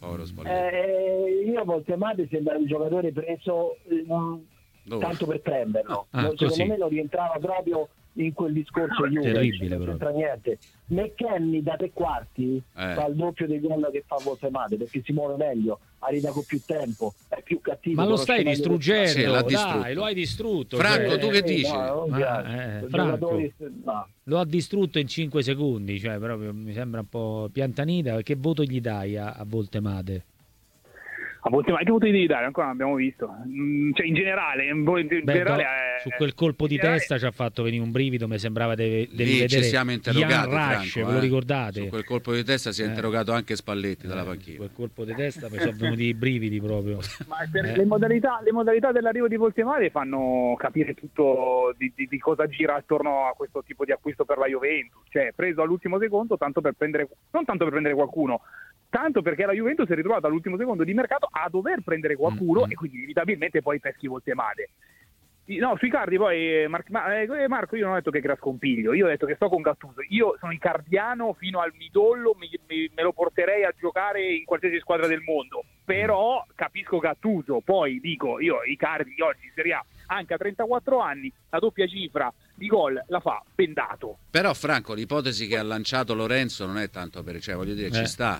Eh, io a Voltemade sembra un giocatore preso um, tanto per prenderlo. Ah, secondo così. me non rientrava proprio in quel discorso Juve, terribile, non c'entra niente. McKennie da tre quarti eh. fa il doppio dei gol che fa Voltemade, perché si muove meglio, arriva con più tempo, è più cattivo. Ma lo stai distruggendo, sì, dai, lo hai distrutto. Franco, cioè, tu che eh, dici? No, Ma, eh, Franco, no. Lo ha distrutto in cinque secondi, cioè proprio mi sembra un po' piantanita. Che voto gli dai a, a Voltemade? A Voltemade che voto gli devi dare? Ancora non abbiamo visto. Mm, cioè, in generale, in Beh, generale no, è, su quel colpo di generale... testa ci ha fatto venire un brivido, mi sembrava di vedere ci siamo interrogati, Ian Rush, Franco, ve lo eh? ricordate? Su quel colpo di testa si è eh. interrogato anche Spalletti eh, dalla panchina. Quel colpo di testa mi sono venuti i brividi proprio. Ma per eh. le, modalità, le modalità dell'arrivo di Voltemade fanno capire tutto di, di, di cosa gira attorno a questo tipo di acquisto per la Juventus. Cioè, preso all'ultimo secondo, tanto per prendere, non tanto per prendere qualcuno, tanto perché la Juventus si è ritrovata all'ultimo secondo di mercato a dover prendere qualcuno mm-hmm. e quindi inevitabilmente poi peschi Voltemade. No, sui Icardi poi Mar- ma, eh, Marco, io non ho detto che era scompiglio, io ho detto che sto con Gattuso, io sono icardiano fino al midollo, mi, mi, me lo porterei a giocare in qualsiasi squadra del mondo, però capisco Gattuso, poi dico io Icardi oggi in Serie A anche a trentaquattro anni la doppia cifra di gol la fa bendato. Però Franco, l'ipotesi che ha lanciato Lorenzo non è tanto per, cioè voglio dire, eh. ci sta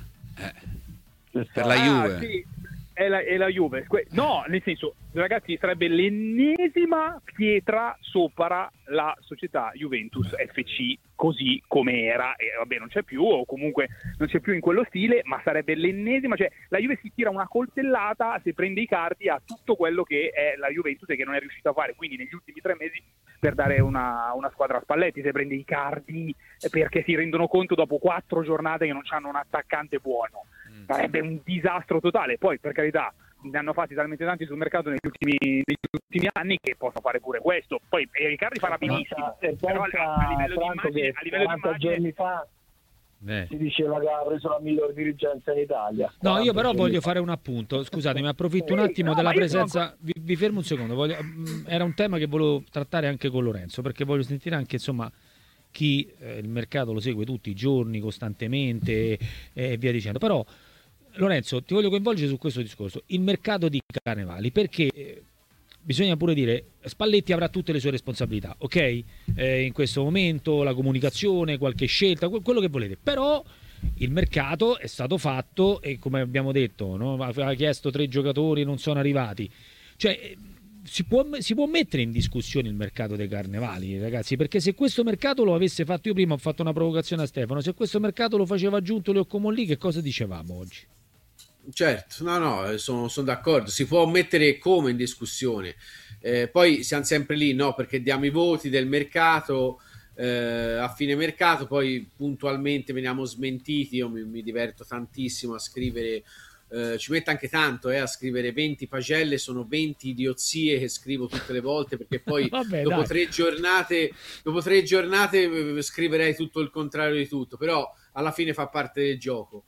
eh. per la Juve. Ah, sì. È la, è la Juve. No, nel senso, ragazzi, sarebbe l'ennesima pietra sopra la società Juventus F C così come era, e vabbè non c'è più, o comunque non c'è più in quello stile, ma sarebbe l'ennesima, cioè la Juve si tira una coltellata se prende i cardi a tutto quello che è la Juventus e che non è riuscita a fare, quindi negli ultimi tre mesi per dare una, una squadra a Spalletti, se prende i cardi perché si rendono conto dopo quattro giornate che non hanno un attaccante buono. Sarebbe un disastro totale. Poi per carità ne hanno fatti talmente tanti sul mercato negli ultimi, negli ultimi anni che possono fare pure questo. Poi Riccardi farà benissimo, e però a, a livello di immagine, a livello di immagine giorni fa eh. si diceva che ha preso la migliore dirigenza in Italia. No, io però voglio fare un appunto, scusatemi, approfitto un attimo no, della presenza, sono... vi, vi fermo un secondo, voglio... era un tema che volevo trattare anche con Lorenzo, perché voglio sentire anche insomma chi eh, il mercato lo segue tutti i giorni, costantemente e, e via dicendo, però Lorenzo, ti voglio coinvolgere su questo discorso, il mercato di Carnevali, perché eh, bisogna pure dire, Spalletti avrà tutte le sue responsabilità, ok? Eh, in questo momento la comunicazione, qualche scelta, quello che volete, però il mercato è stato fatto e come abbiamo detto, no? Aveva chiesto tre giocatori, non sono arrivati, cioè si può, si può mettere in discussione il mercato dei Carnevali, ragazzi, perché se questo mercato lo avesse fatto, io prima ho fatto una provocazione a Stefano, se questo mercato lo faceva Giunto Leo Comolli, che cosa dicevamo oggi? Certo, no, no, sono, sono d'accordo, si può mettere come in discussione, eh, poi siamo sempre lì, no, perché diamo i voti del mercato eh, a fine mercato, poi puntualmente veniamo smentiti, io mi, mi diverto tantissimo a scrivere, eh, ci metto anche tanto eh, a scrivere venti pagelle, sono venti idiozie che scrivo tutte le volte, perché poi Vabbè, dopo dai. tre giornate, dopo tre giornate scriverei tutto il contrario di tutto, però alla fine fa parte del gioco.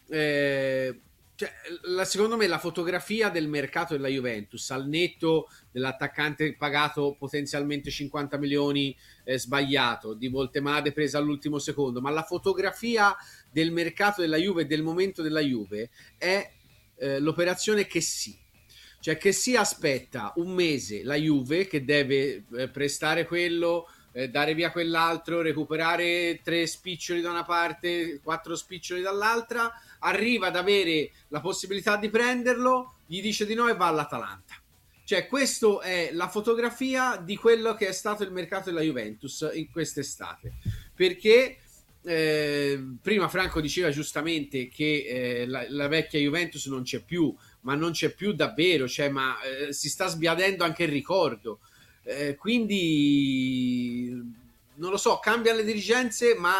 Eh, Cioè, la, secondo me la fotografia del mercato della Juventus al netto dell'attaccante pagato potenzialmente cinquanta milioni eh, sbagliato, di Voltemade presa all'ultimo secondo, ma la fotografia del mercato della Juve e del momento della Juve è eh, l'operazione che sì. Cioè che si aspetta un mese la Juve che deve eh, prestare quello, eh, dare via quell'altro, recuperare tre spiccioli da una parte, quattro spiccioli dall'altra, arriva ad avere la possibilità di prenderlo, gli dice di no e va all'Atalanta. Cioè questa è la fotografia di quello che è stato il mercato della Juventus in quest'estate. perché eh, prima Franco diceva giustamente che eh, la, la vecchia Juventus non c'è più, ma non c'è più davvero, cioè, ma eh, si sta sbiadendo anche il ricordo, eh, quindi non lo so, cambiano le dirigenze, ma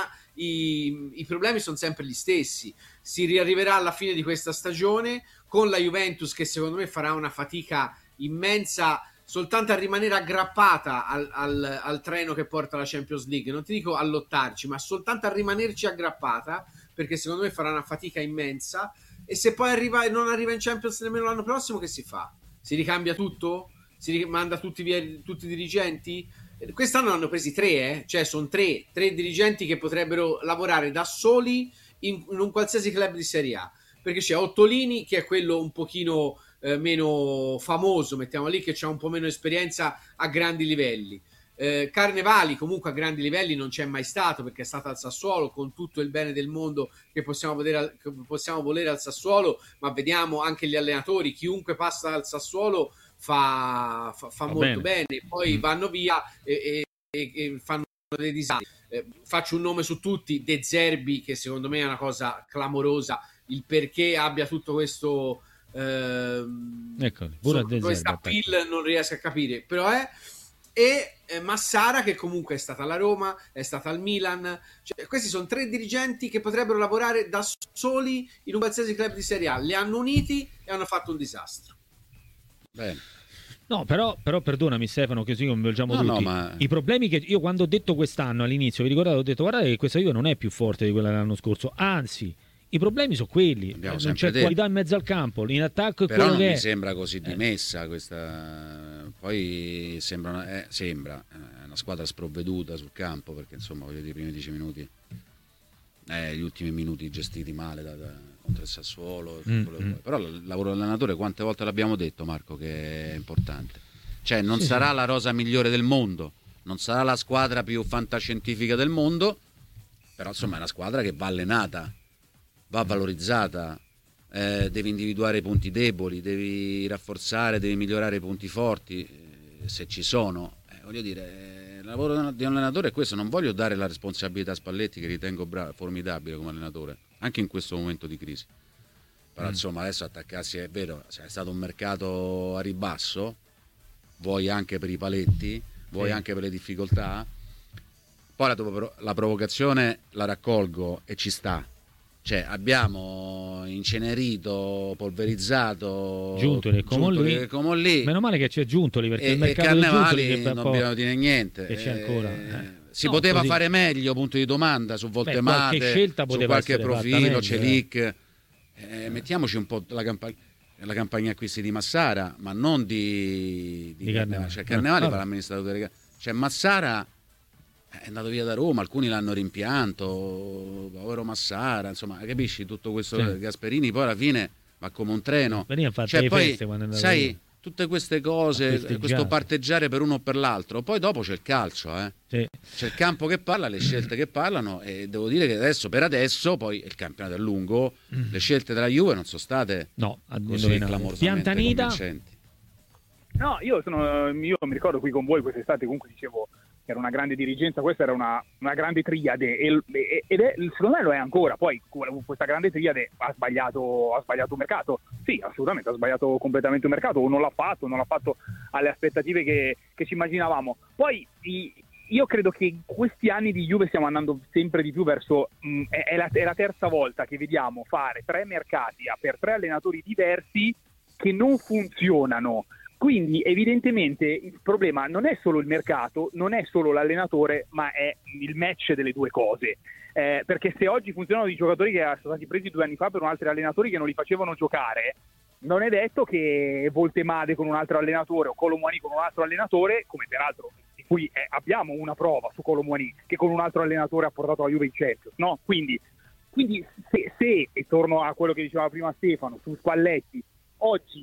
i, i problemi sono sempre gli stessi. Si riarriverà alla fine di questa stagione con la Juventus che secondo me farà una fatica immensa soltanto a rimanere aggrappata al, al, al treno che porta la Champions League, non ti dico a lottarci, ma soltanto a rimanerci aggrappata, perché secondo me farà una fatica immensa. E se poi arriva e non arriva in Champions nemmeno l'anno prossimo, che si fa? Si ricambia tutto? Si manda tutti via tutti i dirigenti? Quest'anno hanno presi tre, eh? Cioè sono tre, tre dirigenti che potrebbero lavorare da soli in, in un qualsiasi club di Serie A, perché c'è Ottolini che è quello un pochino eh, meno famoso, mettiamo lì, che ha un po' meno esperienza a grandi livelli. eh, Carnevali comunque a grandi livelli non c'è mai stato, perché è stato al Sassuolo, con tutto il bene del mondo che possiamo vedere, che possiamo volere al Sassuolo, ma vediamo anche gli allenatori, chiunque passa al Sassuolo fa, fa, fa molto bene. bene, poi mm. vanno via e, e, e fanno dei disastri. Eh, faccio un nome su tutti: De Zerbi, che secondo me è una cosa clamorosa, il perché abbia tutto questo ehm, ecco, pure so, questa pill non riesco a capire, però è e eh, Massara, che comunque è stata alla Roma, è stata al Milan, cioè, questi sono tre dirigenti che potrebbero lavorare da soli in un qualsiasi club di Serie A, li hanno uniti e hanno fatto un disastro. Bene. No, però, però perdonami Stefano, che così convergiamo no, tutti. No, ma... I problemi che io quando ho detto quest'anno all'inizio, vi ricordate, ho detto guardate che questa Juve non è più forte di quella dell'anno scorso, anzi i problemi sono quelli, Abbiamo non c'è detto. qualità in mezzo al campo, in attacco è però quello non che mi è. sembra così dimessa questa, poi sembra una, eh, sembra eh, una squadra sprovveduta sul campo, perché insomma voglio dire, i primi dieci minuti eh, gli ultimi minuti gestiti male da, da, contro il Sassuolo, mm-hmm. Però il lavoro dell'allenatore quante volte l'abbiamo detto, Marco, che è importante, cioè non sì, sarà sì. la rosa migliore del mondo, non sarà la squadra più fantascientifica del mondo, però insomma è una squadra che va allenata, va valorizzata, eh, devi individuare i punti deboli, devi rafforzare, devi migliorare i punti forti, eh, se ci sono. Eh, voglio dire, eh, il lavoro di un allenatore è questo. Non voglio dare la responsabilità a Spalletti, che ritengo bravo, formidabile come allenatore, anche in questo momento di crisi. Però mm. insomma adesso attaccarsi, è vero, è stato un mercato a ribasso, vuoi anche per i paletti, vuoi sì. anche per le difficoltà. Poi la, la provocazione la raccolgo e ci sta. Cioè abbiamo incenerito, polverizzato Giuntoli, Comolli. Comolli. Meno male che c'è Giuntoli, perché e, il mercato e Carnevali Giuntoli che non dobbiamo dire niente. E c'è ancora. Eh. Si no, poteva così. fare meglio, punto di domanda, su Voltemate, Beh, scelta su qualche profilo, Celic. Eh. Eh, mettiamoci un po' la campagna, la campagna acquisti di Massara, ma non di, di, di Carnevali. Cioè Carnevali fa l'amministratore. Cioè Massara è andato via da Roma, alcuni l'hanno rimpianto, povero Massara, insomma, capisci tutto questo? Sì. Gasperini poi alla fine va come un treno, cioè poi sai via. Tutte queste cose, questo parteggiare per uno o per l'altro, poi dopo c'è il calcio, eh? Sì. C'è il campo che parla, le scelte che parlano, e devo dire che adesso, per adesso, poi il campionato è lungo, mm. le scelte della Juve non sono state no, così clamorosamente convincenti. No, io sono io mi ricordo qui con voi quest'estate, comunque dicevo che era una grande dirigenza, questa era una, una grande triade e, ed è, secondo me lo è ancora. Poi questa grande triade ha sbagliato, ha sbagliato un mercato, sì, assolutamente ha sbagliato completamente un mercato, o non l'ha fatto, non l'ha fatto alle aspettative che, che ci immaginavamo. Poi i, io credo che in questi anni di Juve stiamo andando sempre di più verso mh, è, è, la, è la terza volta che vediamo fare tre mercati per tre allenatori diversi che non funzionano. Quindi evidentemente il problema non è solo il mercato, non è solo l'allenatore, ma è il match delle due cose. Eh, perché se oggi funzionano i giocatori che sono stati presi due anni fa per un altro allenatori che non li facevano giocare, non è detto che Voltemade con un altro allenatore o Colomwani con un altro allenatore, come peraltro di cui eh, abbiamo una prova su Colomwani, che con un altro allenatore ha portato la Juve in Champions, no? Quindi, quindi se, se, e torno a quello che diceva prima Stefano, su Spalletti, oggi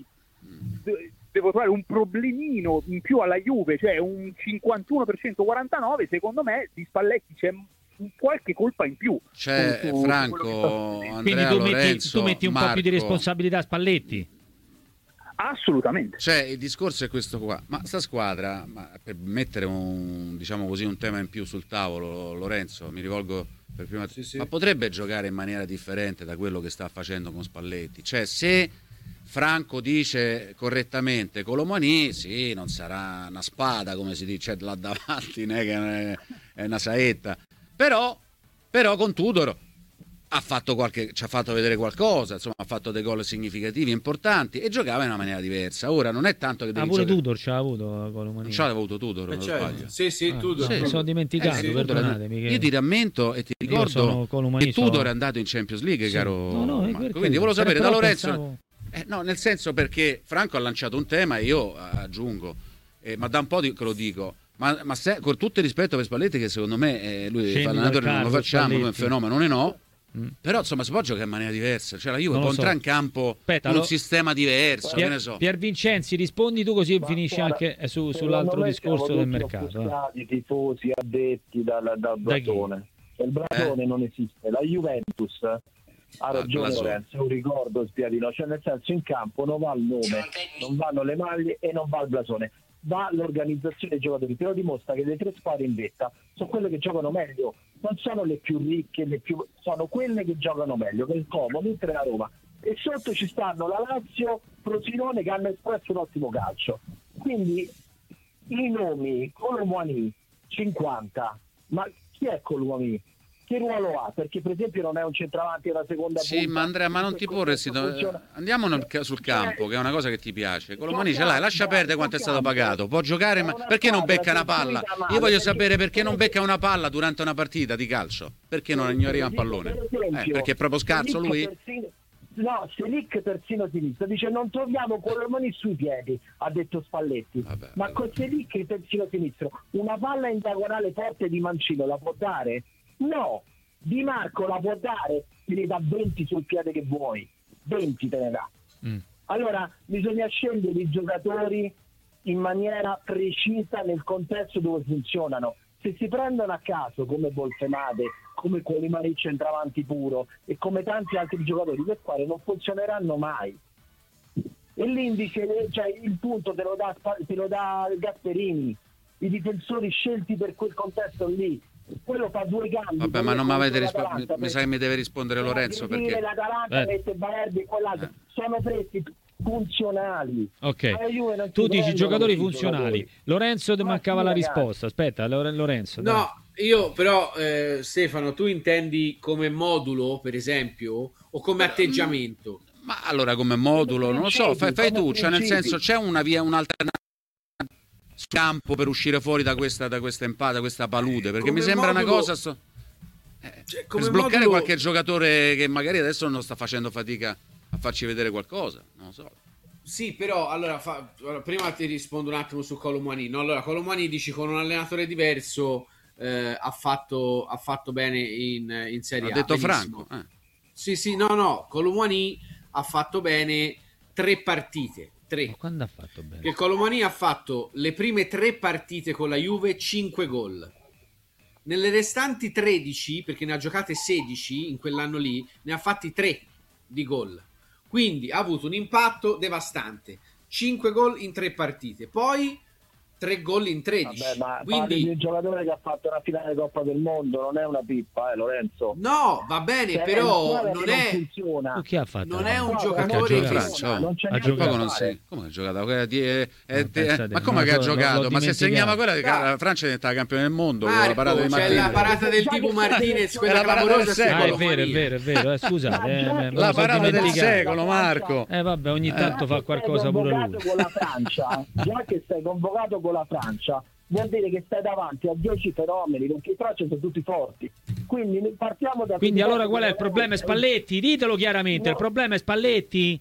devo trovare un problemino in più alla Juve, cioè un cinquantuno per cento quarantanove, secondo me di Spalletti c'è qualche colpa in più. C'è su, su Franco, Andrea, quindi tu Lorenzo, metti, tu metti un Marco. po' più di responsabilità a Spalletti. Assolutamente. Cioè, il discorso è questo qua. Ma sta squadra, ma per mettere un, diciamo così, un tema in più sul tavolo, Lorenzo, mi rivolgo per prima, sì, sì. ma potrebbe giocare in maniera differente da quello che sta facendo con Spalletti? Cioè, se Franco dice correttamente Colomani, sì, non sarà una spada, come si dice, là davanti, né, che è una saetta. Però, però con Tudor ha fatto qualche, ci ha fatto vedere qualcosa, insomma ha fatto dei gol significativi, importanti, e giocava in una maniera diversa. Ora non è tanto che devi ah, pure giocare... Tudor ci ha avuto Colomani. Non ci ha avuto Tudor, non cioè, sbaglio. Sì, sì, ah, Tudor. Sì, sono dimenticato, eh, sì, perdonatemi. Che... Io ti rammento e ti ricordo che Tudor sono... è andato in Champions League, sì. caro no, no, Marco. Quindi volevo sapere da Lorenzo... Pensavo... Eh, no, nel senso, perché Franco ha lanciato un tema e io aggiungo, eh, ma da un po' di, che lo dico, ma, ma se, con tutto il rispetto per Spalletti, che secondo me eh, lui fa l'allenatore, non lo facciamo, come un fenomeno, non è no. Mm. Però insomma si può giocare in maniera diversa, cioè la Juve può so. entrare in campo Aspetta, con un lo... sistema diverso, Pier, che ne so. Pier Vincenzi, rispondi tu così finisci anche eh, su, sull'altro discorso del mercato. I tifosi addetti dal, dal Bratone. Il Bratone eh? non esiste, la Juventus ha ragione, ah, Lorenzo, un ricordo spiadino, cioè nel senso in campo non va il nome, non vanno le maglie e non va il blasone, va l'organizzazione dei giocatori. Te lo dimostra che le tre squadre in vetta sono quelle che giocano meglio, non sono le più ricche, le più... sono quelle che giocano meglio, che il Como, l'Inter e la Roma, e sotto ci stanno la Lazio, Frosinone, che hanno espresso un ottimo calcio. Quindi i nomi, Colomani cinquanta, ma chi è Colomani? Che ruolo ha? Perché per esempio non è un centravanti della seconda sì, punta. Ma Andrea, ma non ti porre andiamo nel, sul campo, che è una cosa che ti piace. Colomani ce l'hai, lascia perdere quanto è stato pagato. Può giocare, ma perché non becca una palla? Io voglio sapere perché non becca una palla durante una partita di calcio. Perché non ignoriva un pallone? Eh, perché è proprio scarso lui? No, Selic terzino sinistro dice non troviamo Colomani sui piedi, ha detto Spalletti. Vabbè, ma vabbè. Con Selic terzino sinistro una palla in diagonale forte di Mancino la può dare? No, Di Marco la può dare, te ne dà venti sul piede che vuoi, venti te ne dà. Mm. Allora bisogna scegliere i giocatori in maniera precisa nel contesto dove funzionano. Se si prendono a caso come Bolfemade, come Colomani centravanti puro e come tanti altri giocatori, le squadre non funzioneranno mai. E l'indice, cioè il punto te lo dà, te lo dà Gasperini, i difensori scelti per quel contesto lì. Quello fa due gambi. Vabbè, ma non mi avete risposto. Mi sa che mi deve rispondere Lorenzo, perché l'Atalanta mette Balerdi e quell'altro. Eh. Sono presi funzionali. Ok. Tu dici giocatori funzionali. Giocatori. Lorenzo ti mancava la risposta. Aspetta, Lorenzo. No, dai. io però eh, Stefano, tu intendi come modulo, per esempio, o come atteggiamento? Ma allora come modulo, non lo so, fai, fai tu, cioè nel senso c'è una via, un'alternativa sul campo per uscire fuori da questa, da questa empata, da questa palude, perché come mi sembra modulo, una cosa so, eh, cioè, per sbloccare modulo... qualche giocatore che magari adesso non sta facendo fatica a farci vedere qualcosa, non lo so. Sì, però allora, fa, allora prima ti rispondo un attimo su Colomani. No, allora Colomani dici con un allenatore diverso eh, ha, fatto, ha fatto bene in, in Serie A. Ha detto benissimo. Franco. Eh. Sì, sì, no, no, Colomani ha fatto bene tre partite. Tre. Ma quando ha fatto bene? Che Colomani ha fatto le prime tre partite con la Juve cinque gol. Nelle restanti tredici, perché ne ha giocate sedici in quell'anno lì, ne ha fatti tre di gol. Quindi ha avuto un impatto devastante. cinque gol in tre partite. Poi tre gol in tredici. Vabbè, ma quindi di un giocatore che ha fatto una finale Coppa del Mondo, non è una pippa, eh, Lorenzo. No, va bene, cioè, però non è funziona. Chi ha fatto? Non è un no, giocatore che Francia, non c'è ha giocato, non sei. Come ha giocato? Eh, eh, eh, eh, ma come che ha giocato? Ma se segnava quella di la Francia diventava campione del mondo. Marco, la parata di c'è la parata del tipo Martinez, quella clamorosa secolo. Ah, è vero, è vero, è vero, eh, scusate, eh, la parata del secolo, Marco. Eh vabbè, ogni tanto fa qualcosa pure lui. Con la Francia, già che sei convocato con la Francia, vuol dire che stai davanti a dieci fenomeni, perché i Francia sono tutti forti. Quindi partiamo da. Quindi allora qual è il problema? È Spalletti? Ditelo chiaramente, no. Il problema è Spalletti?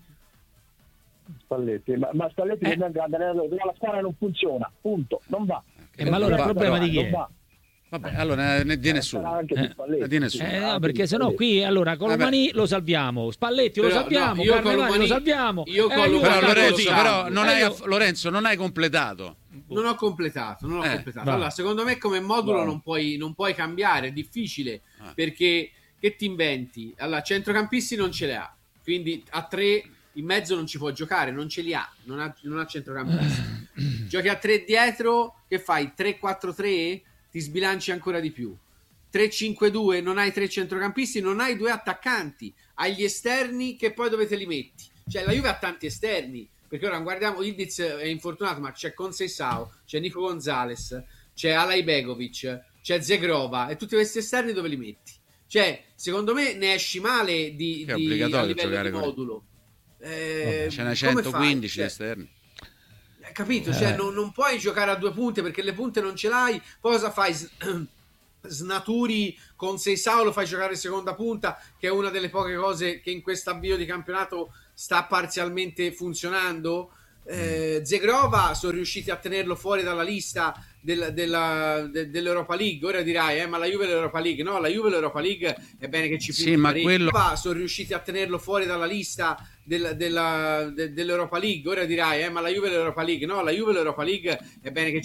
Spalletti, ma, ma Spalletti eh. è un grande allenatore, la squadra non funziona, punto, non va. Eh, ma allora il problema di chi è? Vabbè, allora ne di nessuno. Eh, di nessuno. Eh, no, perché sennò qui allora Colomani lo salviamo, Spalletti però, lo salviamo, no, Carnevali lo salviamo. Io eh, io però Lorenzo, però non hai, Lorenzo non hai completato. Non ho completato, non ho eh, completato. Allora, secondo me come modulo non puoi, non puoi cambiare, è difficile, ah. perché che ti inventi? Allora, centrocampisti non ce le ha, quindi a tre in mezzo non ci può giocare, non ce li ha, non ha, non ha centrocampisti. Giochi a tre dietro, che fai? tre quattro tre? Ti sbilanci ancora di più. tre cinque due, non hai tre centrocampisti, non hai due attaccanti, hai gli esterni che poi dove te li metti? Cioè la Juve ha tanti esterni, perché ora guardiamo, Ildiz è infortunato, ma c'è Conceição, c'è Nico Gonzalez, c'è Alay Begovic, c'è Zegrova, e tutti questi esterni dove li metti? Cioè, secondo me ne esci male di, è di, obbligatorio a livello giocare di modulo. Eh, ce n'è centoquindici cioè, esterni. Capito? Eh. Cioè, non, non puoi giocare a due punte perché le punte non ce l'hai. Poi cosa fai? Snaturi con Seisao, lo fai giocare seconda punta, che è una delle poche cose che in questo avvio di campionato sta parzialmente funzionando. eh, Zegrova sono riusciti a tenerlo fuori dalla lista del, della, de, dell'Europa League. Ora dirai eh, ma la Juve l'Europa League, no, la Juve l'Europa League è bene che ci sì, ma quello... sono riusciti a tenerlo fuori dalla lista del, della, de, dell'Europa League. Ora dirai eh, ma la Juve l'Europa League, no, la Juve l'Europa League è bene che